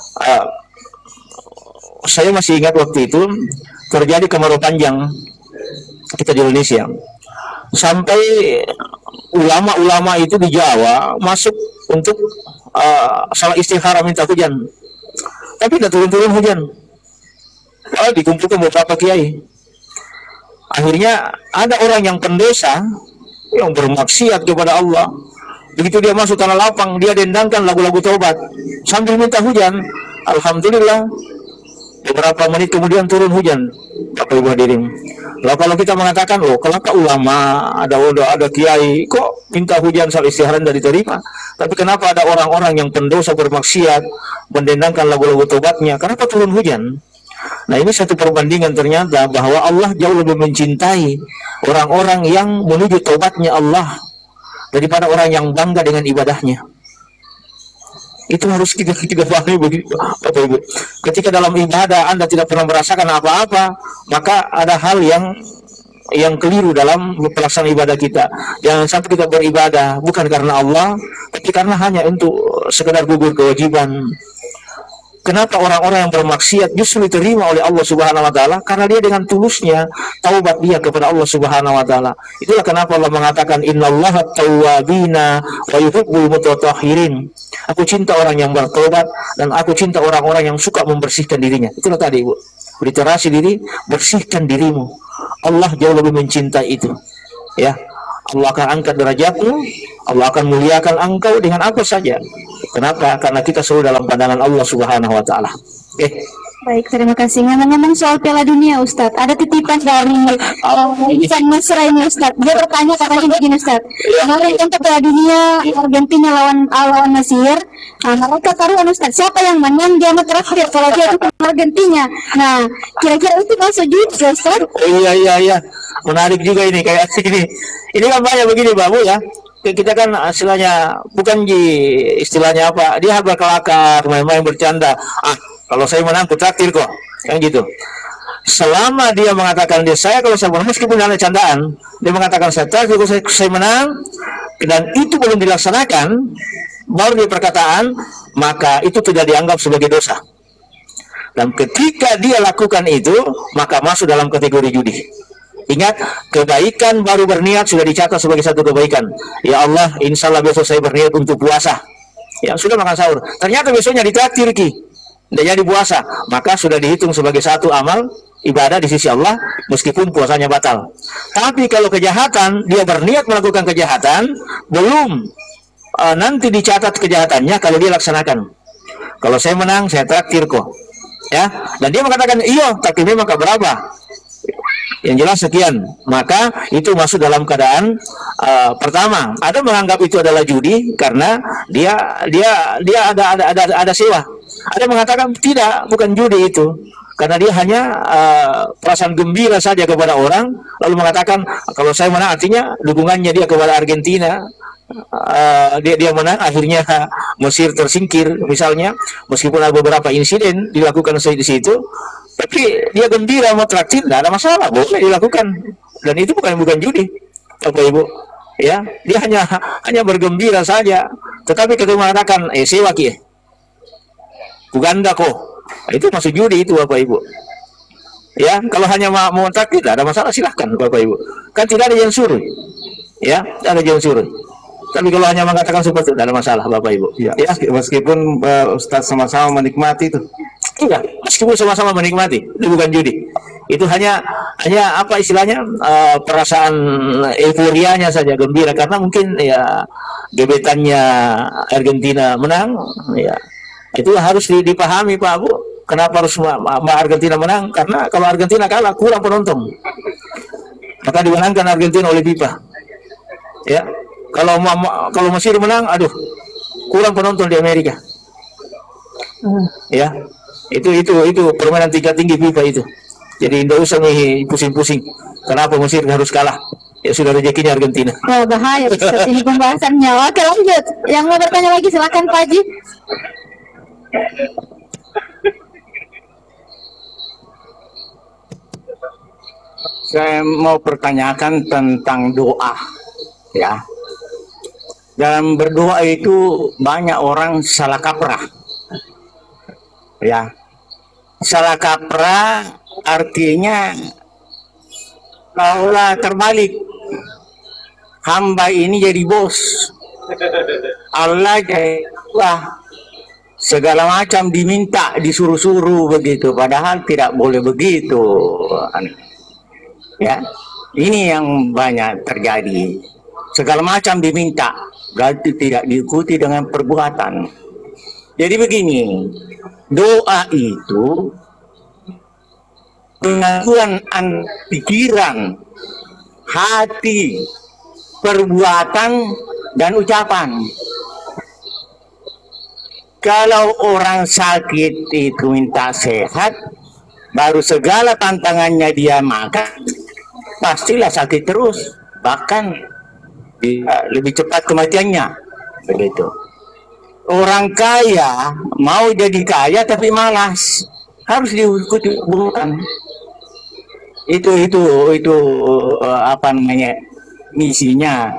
[SPEAKER 1] Saya masih ingat waktu itu terjadi kemarau panjang kita di Indonesia. Sampai ulama-ulama itu di Jawa masuk untuk salat istikharah minta hujan. Tapi tidak turun-turun hujan. Dikumpulkan beberapa kiai. Akhirnya ada orang yang pendosa yang bermaksiat kepada Allah. Begitu dia masuk tanah lapang, dia dendangkan lagu-lagu taubat sambil minta hujan. Alhamdulillah, beberapa menit kemudian turun hujan. Bapak Ibu hadirin. Lalu kalau kita mengatakan, loh, kelaka ulama, ada kiai, kok minta hujan salat istikharah dari diterima? Tapi kenapa ada orang-orang yang pendosa bermaksiat, mendendangkan lagu-lagu taubatnya, kenapa turun hujan? Nah, ini satu perbandingan ternyata bahwa Allah jauh lebih mencintai orang-orang yang menuju taubatnya Allah daripada orang yang bangga dengan ibadahnya. Itu harus kita pahami begitu, Bapak Ibu. Ketika dalam ibadah Anda tidak pernah merasakan apa-apa, maka ada hal yang keliru dalam pelaksanaan ibadah kita. Jangan sampai kita beribadah bukan karena Allah, tapi karena hanya untuk sekedar gugur kewajiban. Kenapa orang-orang yang bermaksiat justru diterima oleh Allah Subhanahu wa taala? Karena dia dengan tulusnya taubat dia kepada Allah Subhanahu wa taala. Itulah kenapa Allah mengatakan innallaha tawwabina wa yuhibbul mutatahhirin. Aku cinta orang yang bertobat dan aku cinta orang-orang yang suka membersihkan dirinya. Itulah tadi, Ibu. Literasi diri, bersihkan dirimu. Allah jauh lebih mencintai itu. Ya. Allah akan angkat derajatmu, Allah akan muliakan engkau dengan apa saja. Kenapa? Karena kita selalu dalam pandangan Allah Subhanahu wa taala.
[SPEAKER 2] Baik, terima kasih. Ngomong-ngomong soal Piala Dunia, Ustadz, ada titipan dari Ihsan Mesra ini, Ustadz. Dia bertanya katanya begini, Ustadz. Kemarin untuk Piala Dunia Argentina lawan Mesir, mereka taruhan, Ustadz, siapa yang menang dia terakhir kalau dia dukung Argentina. Nah, kira-kira itu masuk juga, Ustadz?
[SPEAKER 1] Oh iya. Menarik juga ini, kayak asik ini. Ini kan banyak begini, Babu ya. Kita kan istilahnya bukan istilahnya apa? Dia berkelakar, main-main bercanda. Kalau saya menang, aku traktir kok. Kan gitu. Selama dia mengatakan saya kalau saya menang, meskipun ada candaan, dia mengatakan saya traktir kalau saya menang, dan itu belum dilaksanakan, baru dia perkataan, maka itu tidak dianggap sebagai dosa. Dan ketika dia lakukan itu, maka masuk dalam kategori judi. Ingat, kebaikan baru berniat sudah dicatat sebagai satu kebaikan. Ya Allah, insya Allah besok saya berniat untuk puasa. Ya sudah makan sahur. Ternyata besoknya ditraktir ki. Tidak jadi puasa, maka sudah dihitung sebagai satu amal ibadah di sisi Allah, meskipun puasanya batal. Tapi kalau kejahatan, dia berniat melakukan kejahatan, belum nanti dicatat kejahatannya kalau dia laksanakan. Kalau saya menang, saya traktir kok. Ya, dan dia mengatakan, iya, traktirnya maka berapa? Yang jelas sekian, maka itu masuk dalam keadaan pertama, ada menganggap itu adalah judi karena dia ada sewa. Ada mengatakan tidak, bukan judi itu, karena dia hanya perasaan gembira saja kepada orang, lalu mengatakan kalau saya menang artinya dukungannya dia kepada Argentina. Dia menang, akhirnya Mesir tersingkir misalnya, meskipun ada beberapa insiden dilakukan di situ, tapi dia gembira mau traktir, tidak ada masalah, boleh dilakukan, dan itu bukan judi, Bapak Ibu. Ya, dia hanya bergembira saja. Tetapi ketika mengatakan sewa ki, kuganda kok, itu masuk judi itu, Bapak Ibu. Ya, kalau hanya mau traktir tidak ada masalah, silahkan Bapak Ibu. Kan tidak ada yang suruh. Ya, tidak ada yang suruh. Tapi kalau hanya mengatakan seperti itu, tidak ada masalah, Bapak Ibu.
[SPEAKER 3] Ya, meskipun Ustadz sama-sama menikmati itu.
[SPEAKER 1] Enggak, meskipun sama-sama menikmati, itu bukan judi. Itu hanya apa istilahnya, perasaan euforianya saja, gembira karena mungkin ya gebetannya Argentina menang, ya itu harus dipahami, Pak Bu. Kenapa harus Argentina menang? Karena kalau Argentina kalah kurang penonton, maka dimenangkan Argentina oleh FIFA. Ya, kalau Mesir menang, aduh, kurang penonton di Amerika. Ya, itu permainan tingkat tinggi FIFA itu. Jadi tidak usah nih pusing-pusing. Kenapa Mesir harus kalah? Ya sudah rezekinya Argentina.
[SPEAKER 2] Oh, bahaya Ustaz, ini pembahasannya. Oke, lanjut. Yang mau bertanya lagi silakan Pak Haji.
[SPEAKER 6] Saya mau pertanyakan tentang doa, ya. Dalam berdoa itu banyak orang salah kaprah, ya. Salah kaprah artinya seolah terbalik. Hamba ini jadi bos, Allah jadi Allah. Segala macam diminta, disuruh-suruh begitu, padahal tidak boleh begitu. Ya, ini yang banyak terjadi. Segala macam diminta, berarti tidak diikuti dengan perbuatan. Jadi begini, doa itu pengakuan pikiran, hati, perbuatan, dan ucapan. Kalau orang sakit itu minta sehat, baru segala tantangannya dia makan, pastilah sakit terus, bahkan lebih cepat kematiannya. Begitu. Orang kaya mau jadi kaya tapi malas, harus diikuti bukan. Itu apa namanya, misinya.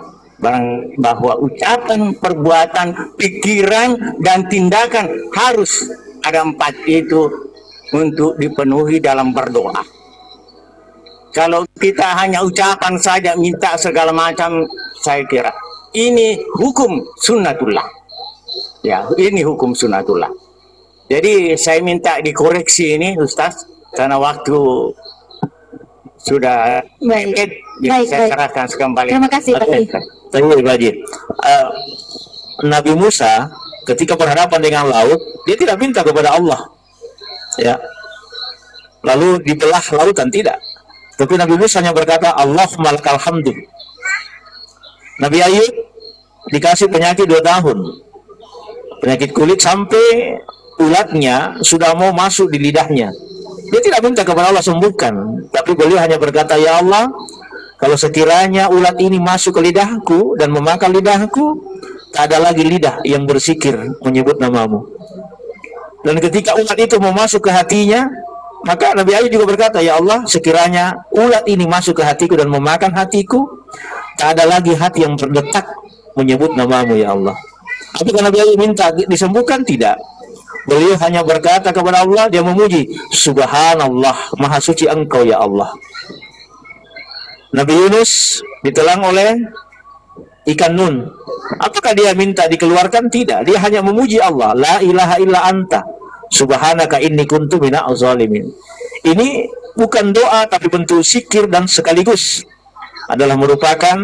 [SPEAKER 6] Bahwa ucapan, perbuatan, pikiran, dan tindakan harus ada 4 itu untuk dipenuhi dalam berdoa. Kalau kita hanya ucapan saja minta segala macam, saya kira ini hukum sunnatullah. Ya, ini hukum sunnatullah. Jadi saya minta dikoreksi ini Ustaz, karena waktu sudah
[SPEAKER 2] Baik.
[SPEAKER 6] jadi
[SPEAKER 2] Baik,
[SPEAKER 6] saya
[SPEAKER 2] baik.
[SPEAKER 6] serahkan kembali.
[SPEAKER 2] Terima kasih Pak Kiai.
[SPEAKER 1] Tunggu Pak Haji. Nabi Musa ketika berhadapan dengan laut, dia tidak minta kepada Allah. Ya. Lalu dibelah lautan, tidak. Tapi Nabi Musa hanya berkata, Allahumma lakal hamdu. Nabi Ayub dikasih penyakit 2 tahun. Penyakit kulit sampai ulatnya sudah mau masuk di lidahnya. Dia tidak minta kepada Allah sembuhkan, tapi beliau hanya berkata, ya Allah, kalau sekiranya ulat ini masuk ke lidahku dan memakan lidahku, tak ada lagi lidah yang bersikir menyebut namamu. Dan ketika ulat itu mau masuk ke hatinya, maka Nabi Ayub juga berkata, ya Allah, sekiranya ulat ini masuk ke hatiku dan memakan hatiku, tak ada lagi hati yang berdetak menyebut namamu, ya Allah. Apakah Nabi Ayub minta disembuhkan? Tidak. Beliau hanya berkata kepada Allah, dia memuji, Subhanallah, maha suci engkau ya Allah. Nabi Yunus ditelan oleh ikan nun. Apakah dia minta dikeluarkan? Tidak. Dia hanya memuji Allah, la ilaha illa anta, subhanaka inni kuntu minaz zalimin. Ini bukan doa, tapi bentuk zikir dan sekaligus adalah merupakan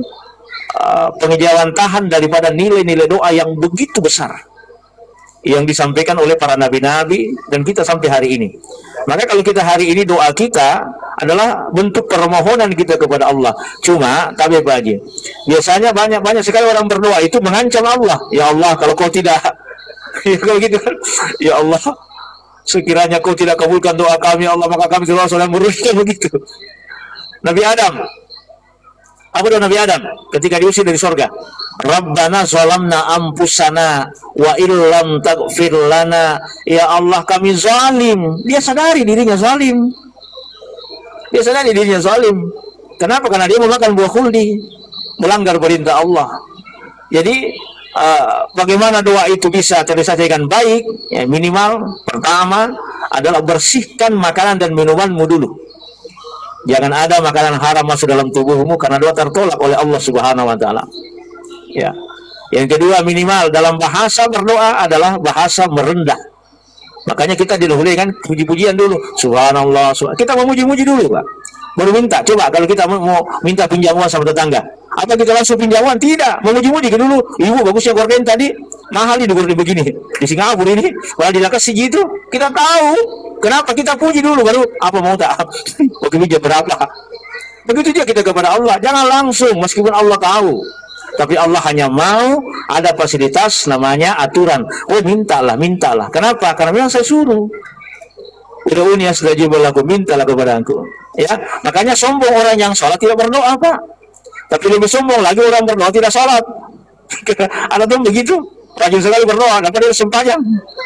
[SPEAKER 1] pengejawantahan daripada nilai-nilai doa yang begitu besar yang disampaikan oleh para nabi-nabi dan kita sampai hari ini. Maka kalau kita hari ini doa kita adalah bentuk permohonan kita kepada Allah. Cuma tapi Pak Haji, biasanya banyak sekali orang berdoa itu mengancam Allah. Ya Allah, kalau kau tidak ya kalau gitu kan, ya Allah, sekiranya kau tidak kabulkan doa kami, ya Allah, maka kami keluar surga neraka, begitu. Nabi Adam, apa doa Nabi Adam ketika diusir dari surga? Rabbana zalamna anfusana wa illam taghfir lana, ya Allah kami zalim. Dia sadari dirinya zalim. Dia sadari dirinya zalim. Kenapa? Karena dia memakan buah khuldi, melanggar perintah Allah. Jadi bagaimana doa itu bisa terselesaikan dengan baik? Ya, minimal pertama adalah bersihkan makanan dan minumanmu dulu. Jangan ada makanan haram masuk dalam tubuhmu, karena doa tertolak oleh Allah Subhanahu wa taala. Ya. Yang kedua, minimal dalam bahasa berdoa adalah bahasa merendah. Makanya kita didahului kan puji-pujian dulu. Subhanallah, kita memuji-muji dulu, Pak. Baru minta. Coba kalau kita mau minta pinjaman sama tetangga, apa kita langsung pinjaman? Tidak. Memuji-muji dulu. Ibu bagusnya gorden tadi, mahal ini gorden begini. Di Singapura ini, kalau dilakas segitu, kita tahu. Kenapa kita puji dulu, baru apa mau tak? Oke, pinjam berapa? Begitu juga kita kepada Allah. Jangan langsung, meskipun Allah tahu. Tapi Allah hanya mau ada fasilitas namanya aturan. Oh, mintalah. Kenapa? Karena memang saya suruh. Ud'uni astajib lakum, mintalah kepada aku. Ya, makanya sombong orang yang sholat tidak berdoa, Pak. Tapi lebih sombong lagi orang berdoa tidak sholat. Ada tuh begitu, rajin sekali berdoa, dapat dia sembahyang.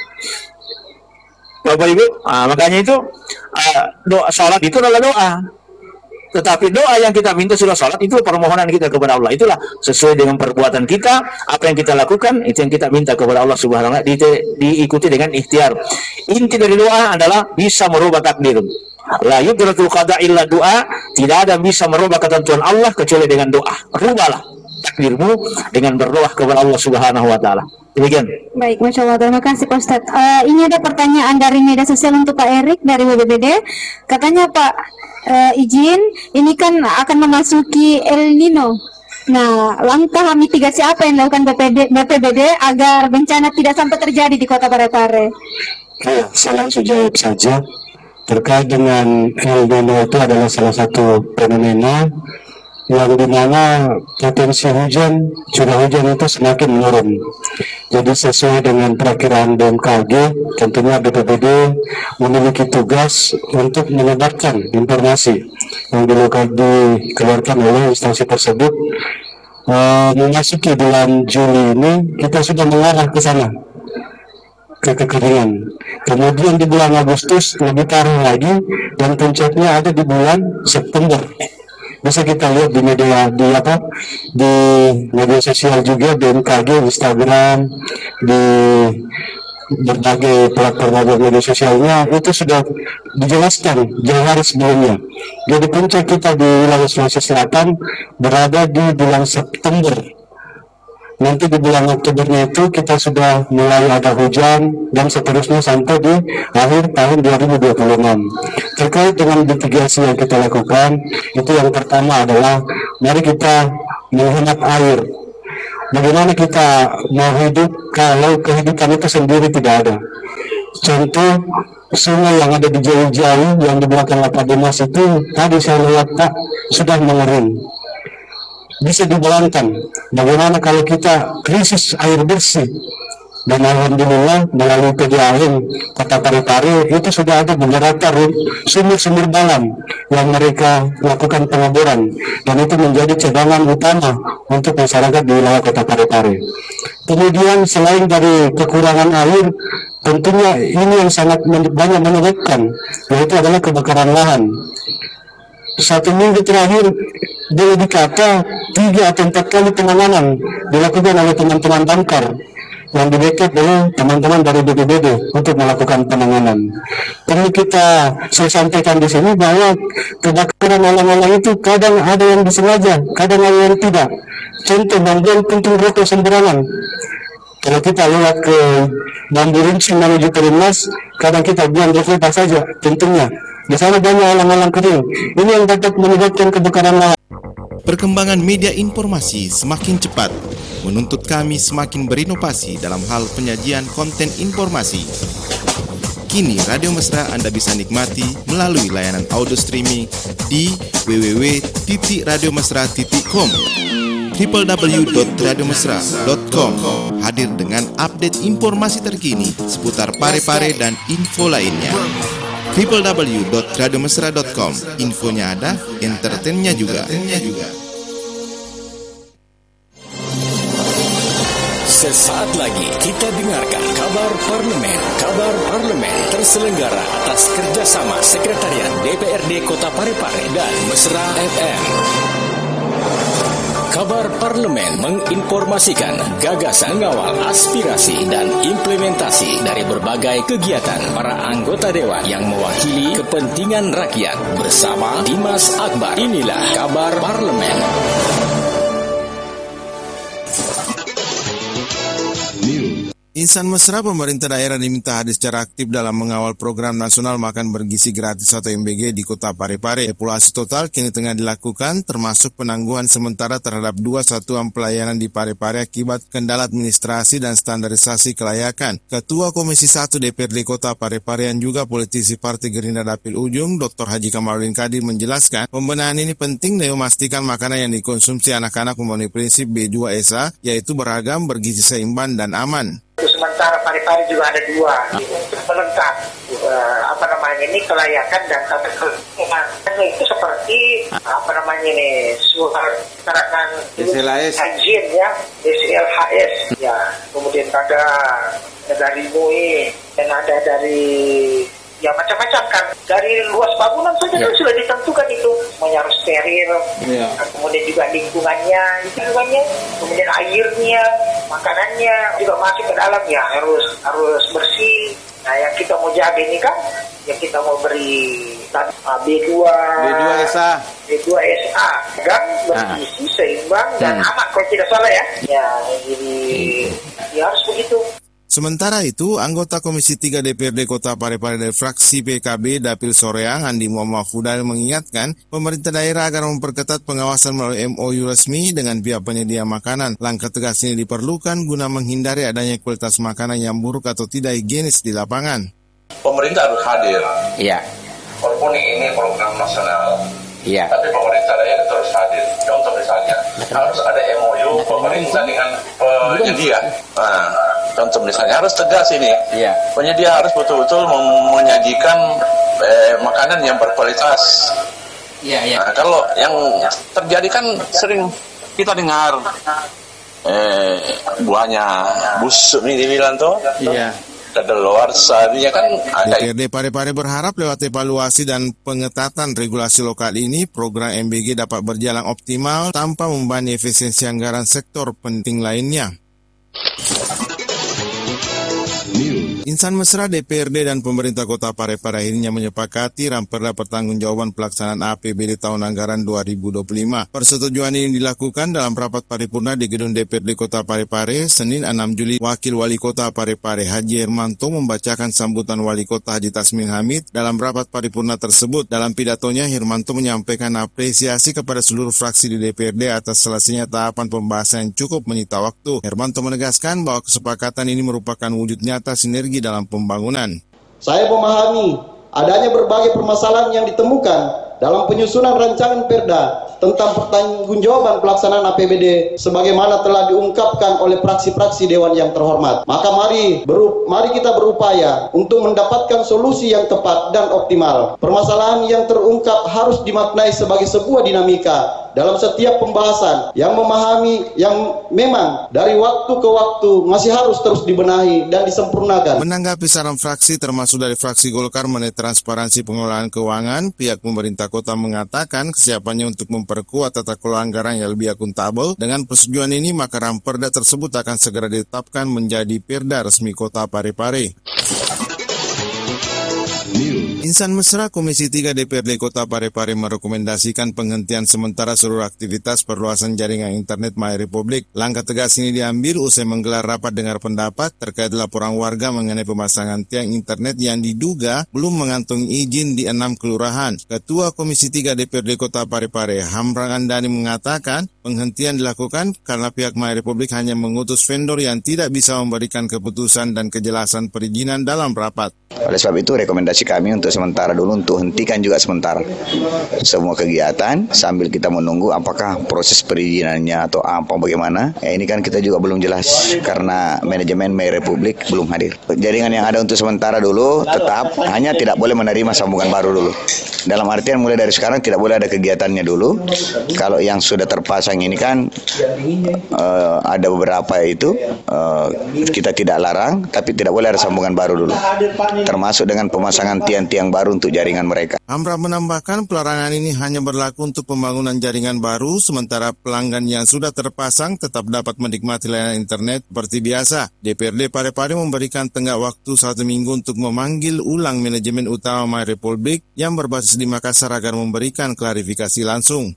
[SPEAKER 1] Bapak Ibu, makanya itu doa sholat itu adalah doa. Tetapi doa yang kita minta sudah sholat itu permohonan kita kepada Allah. Itulah sesuai dengan perbuatan kita, apa yang kita lakukan itu yang kita minta kepada Allah Subhanahu wa taala, diikuti dengan ikhtiar. Inti dari doa adalah bisa merubah takdir. La yudratul qada illa doa, tidak ada bisa merubah ketentuan Allah kecuali dengan doa. Rubahlah takdirmu dengan berdoa kepada Allah Subhanahu wa taala. Demikian.
[SPEAKER 2] Baik, Masya Allah, terima kasih Pak Ustadz. Ini ada pertanyaan dari media sosial untuk Pak Erik dari BPBD. Katanya Pak, izin, ini kan akan memasuki El Nino. Nah, langkah mitigasi apa yang dilakukan BPBD agar bencana tidak sampai terjadi di Kota Parepare?
[SPEAKER 3] Ya, saya langsung jawab saja. Terkait dengan El Nino itu adalah salah satu fenomena yang dimana potensi hujan, curah hujan itu semakin menurun. Jadi sesuai dengan perakiraan BMKG, tentunya BPBD memiliki tugas untuk menyebarkan informasi yang dikeluarkan oleh instansi tersebut. Memasuki bulan Juli ini kita sudah mengarah ke sana, ke kekeringan. Kemudian di bulan Agustus lebih parah lagi, dan puncaknya ada di bulan September. Bisa kita lihat di media sosial juga, BMKG, Instagram, di berbagai platform media sosialnya itu sudah dijelaskan jauh hari sebelumnya. Jadi puncak kita di wilayah Sulawesi Selatan berada di bulan September. Nanti di bulan Oktobernya itu kita sudah mulai ada hujan dan seterusnya sampai di akhir tahun 2026. Terkait dengan mitigasi yang kita lakukan, itu yang pertama adalah mari kita menghemat air. Bagaimana kita mau hidup kalau kehidupan itu sendiri tidak ada? Contoh, sungai yang ada di jauh-jauh yang di belakang Lapak Dimas itu tadi saya lihat Pak sudah mengering. Bisa dibayangkan bagaimana kalau kita krisis air bersih, dan alhamdulillah melalui PDAM Kota Parepare itu sudah ada beberapa sumur-sumur dalam yang mereka lakukan pengeboran, dan itu menjadi cadangan utama untuk masyarakat di wilayah Kota Parepare. Kemudian selain dari kekurangan air, tentunya ini yang sangat banyak menyebabkan, yaitu adalah kebakaran lahan. 1 minggu terakhir boleh dikata 3 atau 4 kali penanganan dilakukan oleh teman-teman damkar yang di-backup oleh teman-teman dari BPBD untuk melakukan penanganan. Perlu saya sampaikan di sini bahwa kebakaran alam-alam itu kadang ada yang disengaja, kadang ada yang tidak. Contoh membuang puntung rokok sembarangan. Kalau kita lewat ke Bambu Runcing menuju Perumnas, kadang kita buang rokok saja tentunya. Di sana banyak alang-alang kering. Ini yang dapat menyebabkan kebakaran lahan.
[SPEAKER 7] Perkembangan media informasi semakin cepat, menuntut kami semakin berinovasi dalam hal penyajian konten informasi. Kini Radio Mesra Anda bisa nikmati melalui layanan audio streaming di www.radiomesra.com. www.radiomesra.com hadir dengan update informasi terkini seputar Parepare dan info lainnya. www.radiomesra.com, infonya ada, entertainnya juga.
[SPEAKER 8] Sesaat lagi kita dengarkan kabar parlemen. Kabar parlemen terselenggara atas kerjasama Sekretariat DPRD Kota Parepare dan Mesra FM. Kabar Parlemen menginformasikan gagasan ngawal, aspirasi, dan implementasi dari berbagai kegiatan para anggota Dewan yang mewakili kepentingan rakyat bersama Dimas Akbar. Inilah Kabar Parlemen.
[SPEAKER 7] Insan Mesra, pemerintah daerah diminta hadir secara aktif dalam mengawal program nasional makan bergizi gratis atau MBG di Kota Parepare. Evaluasi total kini tengah dilakukan, termasuk penangguhan sementara terhadap 2 satuan pelayanan di Parepare akibat kendala administrasi dan standarisasi kelayakan. Ketua Komisi 1 DPRD Kota Parepare yang juga politisi Partai Gerindra Dapil Ujung, Dr. Haji Kamarudin Kadir menjelaskan, pembenahan ini penting dengan memastikan makanan yang dikonsumsi anak-anak memenuhi prinsip B2SA, yaitu beragam, bergizi seimbang, dan aman.
[SPEAKER 9] Sementara Parepare juga ada 2 untuk melengkapi ini kelayakan dan tata kelola itu seperti surat keterangan izin ya, SLHS ya, kemudian ada dari MUI dan ada dari ya macam-macam kan, dari luas bangunan saja kan sudah ditentukan itu semuanya harus steril, kemudian juga lingkungannya, kemudian airnya, makanannya juga masuk ke dalam ya harus bersih. Nah yang kita mau jaga ini kan, yang kita mau beri B2SA kan bergizi seimbang dan aman kalau tidak salah ya. Ya jadi ya harus begitu.
[SPEAKER 7] Sementara itu, anggota Komisi 3 DPRD Kota Parepare dari fraksi PKB Dapil Soreang, Andi Muhammad Fudal mengingatkan pemerintah daerah agar memperketat pengawasan melalui MOU resmi dengan pihak penyedia makanan. Langkah tegas ini diperlukan guna menghindari adanya kualitas makanan yang buruk atau tidak higienis di lapangan.
[SPEAKER 10] Pemerintah harus hadir. Iya. Walaupun ini program nasional. Iya. Tapi pemerintah daerah itu harus hadir. Contoh misalnya, harus ada MOU pemerintah dengan penyedia. Contoh misalnya harus tegas ini, penyedia harus betul-betul menyajikan makanan yang berkualitas. Nah, kalau yang terjadi kan sering kita dengar buahnya busuk ini dibilang tuh. Kadaluarsa kan.
[SPEAKER 7] DPRD Parepare berharap lewat evaluasi dan pengetatan regulasi lokal ini, program MBG dapat berjalan optimal tanpa membebani efisiensi anggaran sektor penting lainnya. Insan mesra DPRD dan pemerintah Kota Parepare akhirnya menyepakati Ramperda pertanggungjawaban pelaksanaan APBD tahun anggaran 2025. Persetujuan ini dilakukan dalam rapat paripurna di gedung DPRD Kota Parepare Senin 6 Juli. Wakil Wali Kota Parepare Haji Hermanto membacakan sambutan Wali Kota Haji Tasmin Hamid dalam rapat paripurna tersebut. Dalam pidatonya, Hermanto menyampaikan apresiasi kepada seluruh fraksi di DPRD atas selesainya tahapan pembahasan yang cukup menyita waktu. Hermanto menegaskan bahwa kesepakatan ini merupakan wujud nyata sinergi dalam pembangunan.
[SPEAKER 11] Saya memahami adanya berbagai permasalahan yang ditemukan dalam penyusunan rancangan Perda tentang pertanggungjawaban pelaksanaan APBD sebagaimana telah diungkapkan oleh fraksi-fraksi Dewan yang terhormat. Maka mari kita berupaya untuk mendapatkan solusi yang tepat dan optimal. Permasalahan yang terungkap harus dimaknai sebagai sebuah dinamika dalam setiap pembahasan yang memang dari waktu ke waktu masih harus terus dibenahi dan disempurnakan.
[SPEAKER 7] Menanggapi saran fraksi termasuk dari fraksi Golkar mengenai transparansi pengelolaan keuangan, pihak pemerintah kota mengatakan kesiapannya untuk memperkuat tata kelola anggaran yang lebih akuntabel. Dengan persetujuan ini, maka Ramperda tersebut akan segera ditetapkan menjadi Perda resmi Kota Parepare. Insan mesra Komisi 3 DPRD Kota Parepare merekomendasikan penghentian sementara seluruh aktivitas perluasan jaringan internet MyRepublik. Langkah tegas ini diambil usai menggelar rapat dengar pendapat terkait laporan warga mengenai pemasangan tiang internet yang diduga belum mengantongi izin di 6 kelurahan. Ketua Komisi 3 DPRD Kota Parepare Hamran Andani mengatakan penghentian dilakukan karena pihak MyRepublik hanya mengutus vendor yang tidak bisa memberikan keputusan dan kejelasan perizinan dalam rapat.
[SPEAKER 12] Oleh sebab itu rekomendasi kami untuk sementara dulu untuk hentikan juga sementara semua kegiatan sambil kita menunggu apakah proses perizinannya atau apa bagaimana. Ini kan kita juga belum jelas karena manajemen MyRepublik belum hadir. Jaringan yang ada untuk sementara dulu tetap hanya tidak boleh menerima sambungan baru dulu. Dalam artian mulai dari sekarang tidak boleh ada kegiatannya dulu. Kalau yang sudah terpasang ini kan ada beberapa itu kita tidak larang, tapi tidak boleh ada sambungan baru dulu. Termasuk dengan pemasangan tiang-tiang baru untuk jaringan mereka.
[SPEAKER 7] Hamra menambahkan pelarangan ini hanya berlaku untuk pembangunan jaringan baru, sementara pelanggan yang sudah terpasang tetap dapat menikmati layanan internet seperti biasa. DPRD Parepare memberikan tenggat waktu 1 minggu untuk memanggil ulang manajemen utama MyRepublik yang berbasis di Makassar agar memberikan klarifikasi langsung.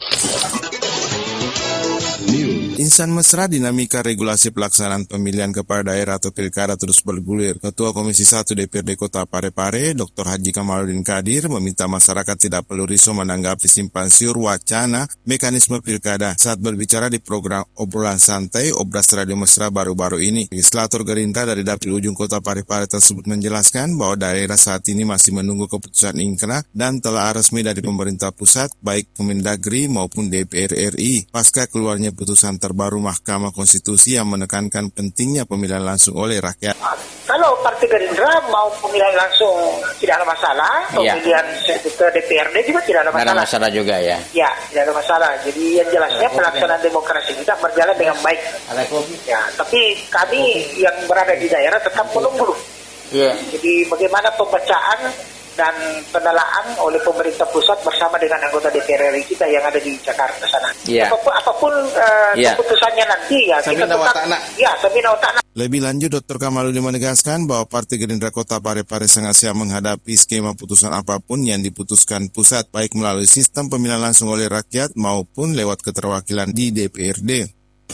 [SPEAKER 7] Insan mesra dinamika regulasi pelaksanaan pemilihan kepala daerah atau pilkada terus bergulir. Ketua Komisi 1 DPRD Kota Parepare, Dr. Haji Kamaludin Kadir, meminta masyarakat tidak perlu risau menanggapi simpang siur wacana mekanisme pilkada saat berbicara di program obrolan santai Obras Radio Mesra baru-baru ini. Legislator Gerindra dari Dapil Ujung Kota Parepare tersebut menjelaskan bahwa daerah saat ini masih menunggu keputusan ingkrah dan telah resmi dari pemerintah pusat, baik Kemendagri maupun DPR RI, pasca keluarnya putusan terbaru Mahkamah Konstitusi yang menekankan pentingnya pemilihan langsung oleh rakyat.
[SPEAKER 9] Kalau Partai Gerindra mau pemilihan langsung tidak ada masalah, pemilihan ke DPRD juga tidak ada masalah.
[SPEAKER 13] Tidak ada masalah juga ya?
[SPEAKER 9] Ya, tidak ada masalah. Jadi yang jelasnya pelaksanaan demokrasi kita berjalan dengan baik. Ya, tapi kami yang berada di daerah tetap menunggu. Jadi bagaimana pembacaan dan pendalaan oleh pemerintah pusat bersama dengan anggota DPR RI kita yang ada di Jakarta sana. Apapun keputusannya nanti ya kita tetap samina wata'na.
[SPEAKER 7] Lebih lanjut, Dr. Kamaludin menegaskan bahwa Partai Gerindra Kota Parepare sangat siap menghadapi skema putusan apapun yang diputuskan pusat, baik melalui sistem pemilihan langsung oleh rakyat maupun lewat keterwakilan di DPRD.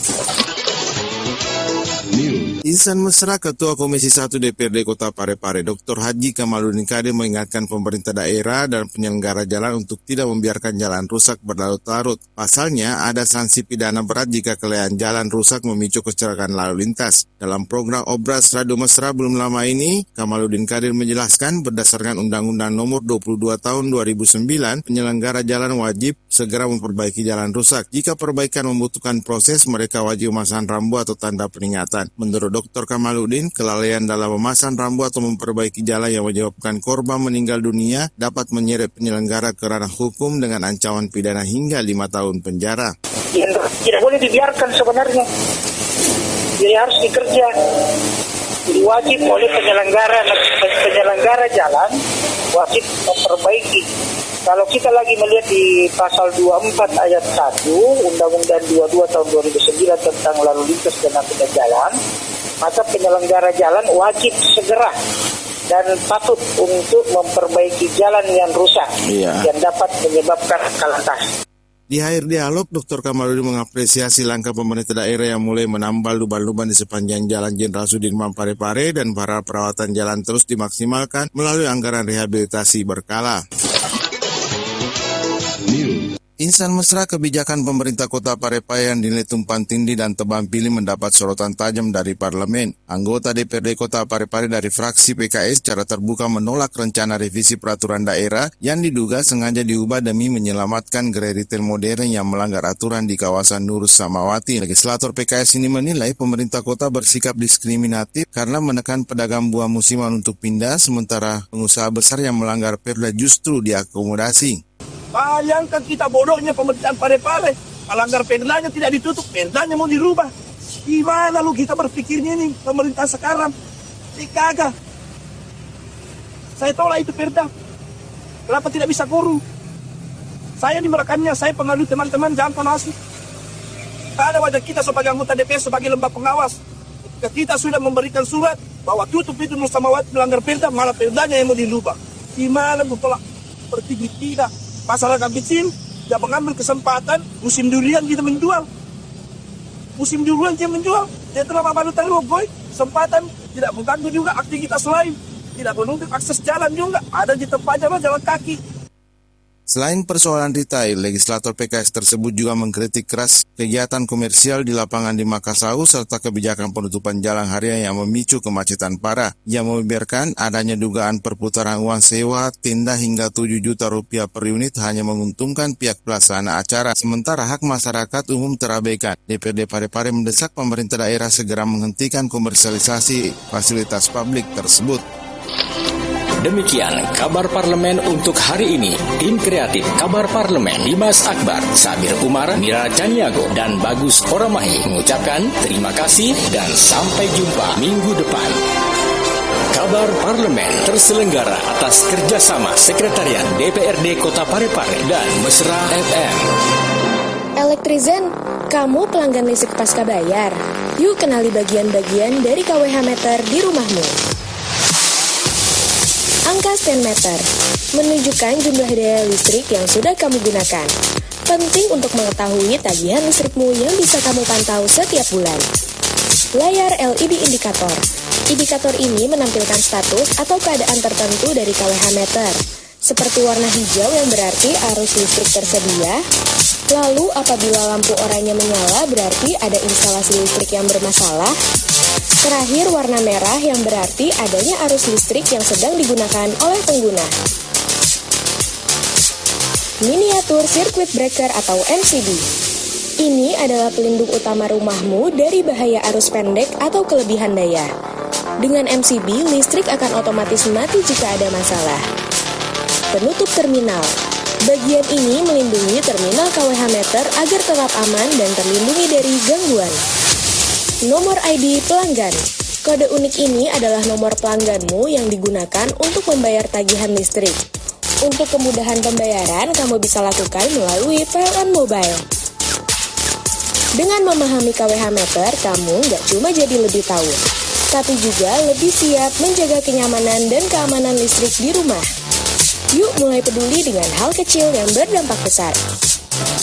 [SPEAKER 7] Insan mesra Ketua Komisi 1 DPRD Kota Parepare, Dr. Haji Kamaludin Kadir mengingatkan pemerintah daerah dan penyelenggara jalan untuk tidak membiarkan jalan rusak berlarut-larut. Pasalnya, ada sanksi pidana berat jika kelainan jalan rusak memicu kecelakaan lalu lintas. Dalam program Obras Radio Mesra belum lama ini, Kamaludin Kadir menjelaskan berdasarkan Undang-Undang Nomor 22 Tahun 2009, penyelenggara jalan wajib segera memperbaiki jalan rusak. Jika perbaikan membutuhkan proses, mereka wajib memasang rambu atau tanda peringatan. Menurut Dr. Kamaludin, kelalaian dalam memasang rambu atau memperbaiki jalan yang menyebabkan korban meninggal dunia dapat menyeret penyelenggara ke ranah hukum dengan ancaman pidana hingga 5 tahun penjara.
[SPEAKER 9] Tidak boleh dibiarkan sebenarnya. Jadi harus dikerja. Jadi wajib oleh penyelenggara jalan wajib memperbaiki. Kalau kita lagi melihat di pasal 24 ayat 1 Undang-Undang 22 tahun 2009 tentang lalu lintas dan angkutan jalan, maka penyelenggara jalan wajib segera dan patut untuk memperbaiki jalan yang rusak yang dapat menyebabkan kelantas.
[SPEAKER 7] Di akhir dialog, Dr. Kamarudin mengapresiasi langkah pemerintah daerah yang mulai menambal lubang-lubang di sepanjang Jalan Jenderal Sudirman Parepare dan para perawatan jalan terus dimaksimalkan melalui anggaran rehabilitasi berkala. Insan mesra kebijakan pemerintah Kota Parepare yang dinilai tumpang tindih dan tebang pilih mendapat sorotan tajam dari parlemen. Anggota DPRD Kota Parepare dari fraksi PKS secara terbuka menolak rencana revisi peraturan daerah yang diduga sengaja diubah demi menyelamatkan gerai retail modern yang melanggar aturan di kawasan Nur Samawati. Legislator PKS ini menilai pemerintah kota bersikap diskriminatif karena menekan pedagang buah musiman untuk pindah, sementara pengusaha besar yang melanggar perda justru diakomodasi.
[SPEAKER 13] Bayangkan kita bodohnya pemerintahan Parepare, melanggar perdanya tidak ditutup, perdanya mau dirubah. Gimana lu kita berpikirnya nih pemerintah sekarang? Kagak. Saya tolak itu perda. Kenapa tidak bisa guru? Saya dimerakannya, saya pengadu teman-teman jangan konasi. Ada wajah kita sebagai anggota DPR, sebagai lembaga pengawas. Ketika kita sudah memberikan surat bahwa tutup itu Nur Samawati melanggar perda, malah perdanya yang mau dirubah. Gimana gue tolak? Seperti tidak. Masyarakat kecil tidak mengambil kesempatan musim durian kita menjual. Musim durian kita menjual. Dia telah membalutan boy. Kesempatan tidak mengganggu juga aktivitas lain. Tidak menutup akses jalan juga. Ada di tempatnya jalan kaki.
[SPEAKER 7] Selain persoalan retail, legislator PKS tersebut juga mengkritik keras kegiatan komersial di lapangan di Makassau serta kebijakan penutupan jalan harian yang memicu kemacetan parah. Ia membiarkan adanya dugaan perputaran uang sewa tenda hingga 7 juta rupiah per unit hanya menguntungkan pihak pelaksana acara, sementara hak masyarakat umum terabaikan. DPRD Parepare mendesak pemerintah daerah segera menghentikan komersialisasi fasilitas publik tersebut.
[SPEAKER 8] Demikian kabar parlemen untuk hari ini. Tim kreatif kabar parlemen Dimas Akbar, Sabir Umar, Mira Caniago, dan Bagus Oramahi mengucapkan terima kasih dan sampai jumpa minggu depan. Kabar parlemen terselenggara atas kerjasama Sekretariat DPRD Kota Parepare dan Mesra FM.
[SPEAKER 14] Elektrizen, kamu pelanggan listrik pasca bayar? Yuk kenali bagian-bagian dari KWH meter di rumahmu. Angka stand meter menunjukkan jumlah daya listrik yang sudah kamu gunakan. Penting untuk mengetahui tagihan listrikmu yang bisa kamu pantau setiap bulan. Layar LED indikator. Indikator ini menampilkan status atau keadaan tertentu dari KWH meter, seperti warna hijau yang berarti arus listrik tersedia. Lalu apabila lampu oranye menyala berarti ada instalasi listrik yang bermasalah. Terakhir, warna merah yang berarti adanya arus listrik yang sedang digunakan oleh pengguna. Miniatur Circuit Breaker atau MCB. Ini adalah pelindung utama rumahmu dari bahaya arus pendek atau kelebihan daya. Dengan MCB, listrik akan otomatis mati jika ada masalah. Penutup terminal. Bagian ini melindungi terminal KWH meter agar tetap aman dan terlindungi dari gangguan. Nomor ID pelanggan. Kode unik ini adalah nomor pelangganmu yang digunakan untuk membayar tagihan listrik. Untuk kemudahan pembayaran, kamu bisa lakukan melalui PLN Mobile. Dengan memahami KWH meter, kamu nggak cuma jadi lebih tahu, tapi juga lebih siap menjaga kenyamanan dan keamanan listrik di rumah. Yuk mulai peduli dengan hal kecil yang berdampak besar.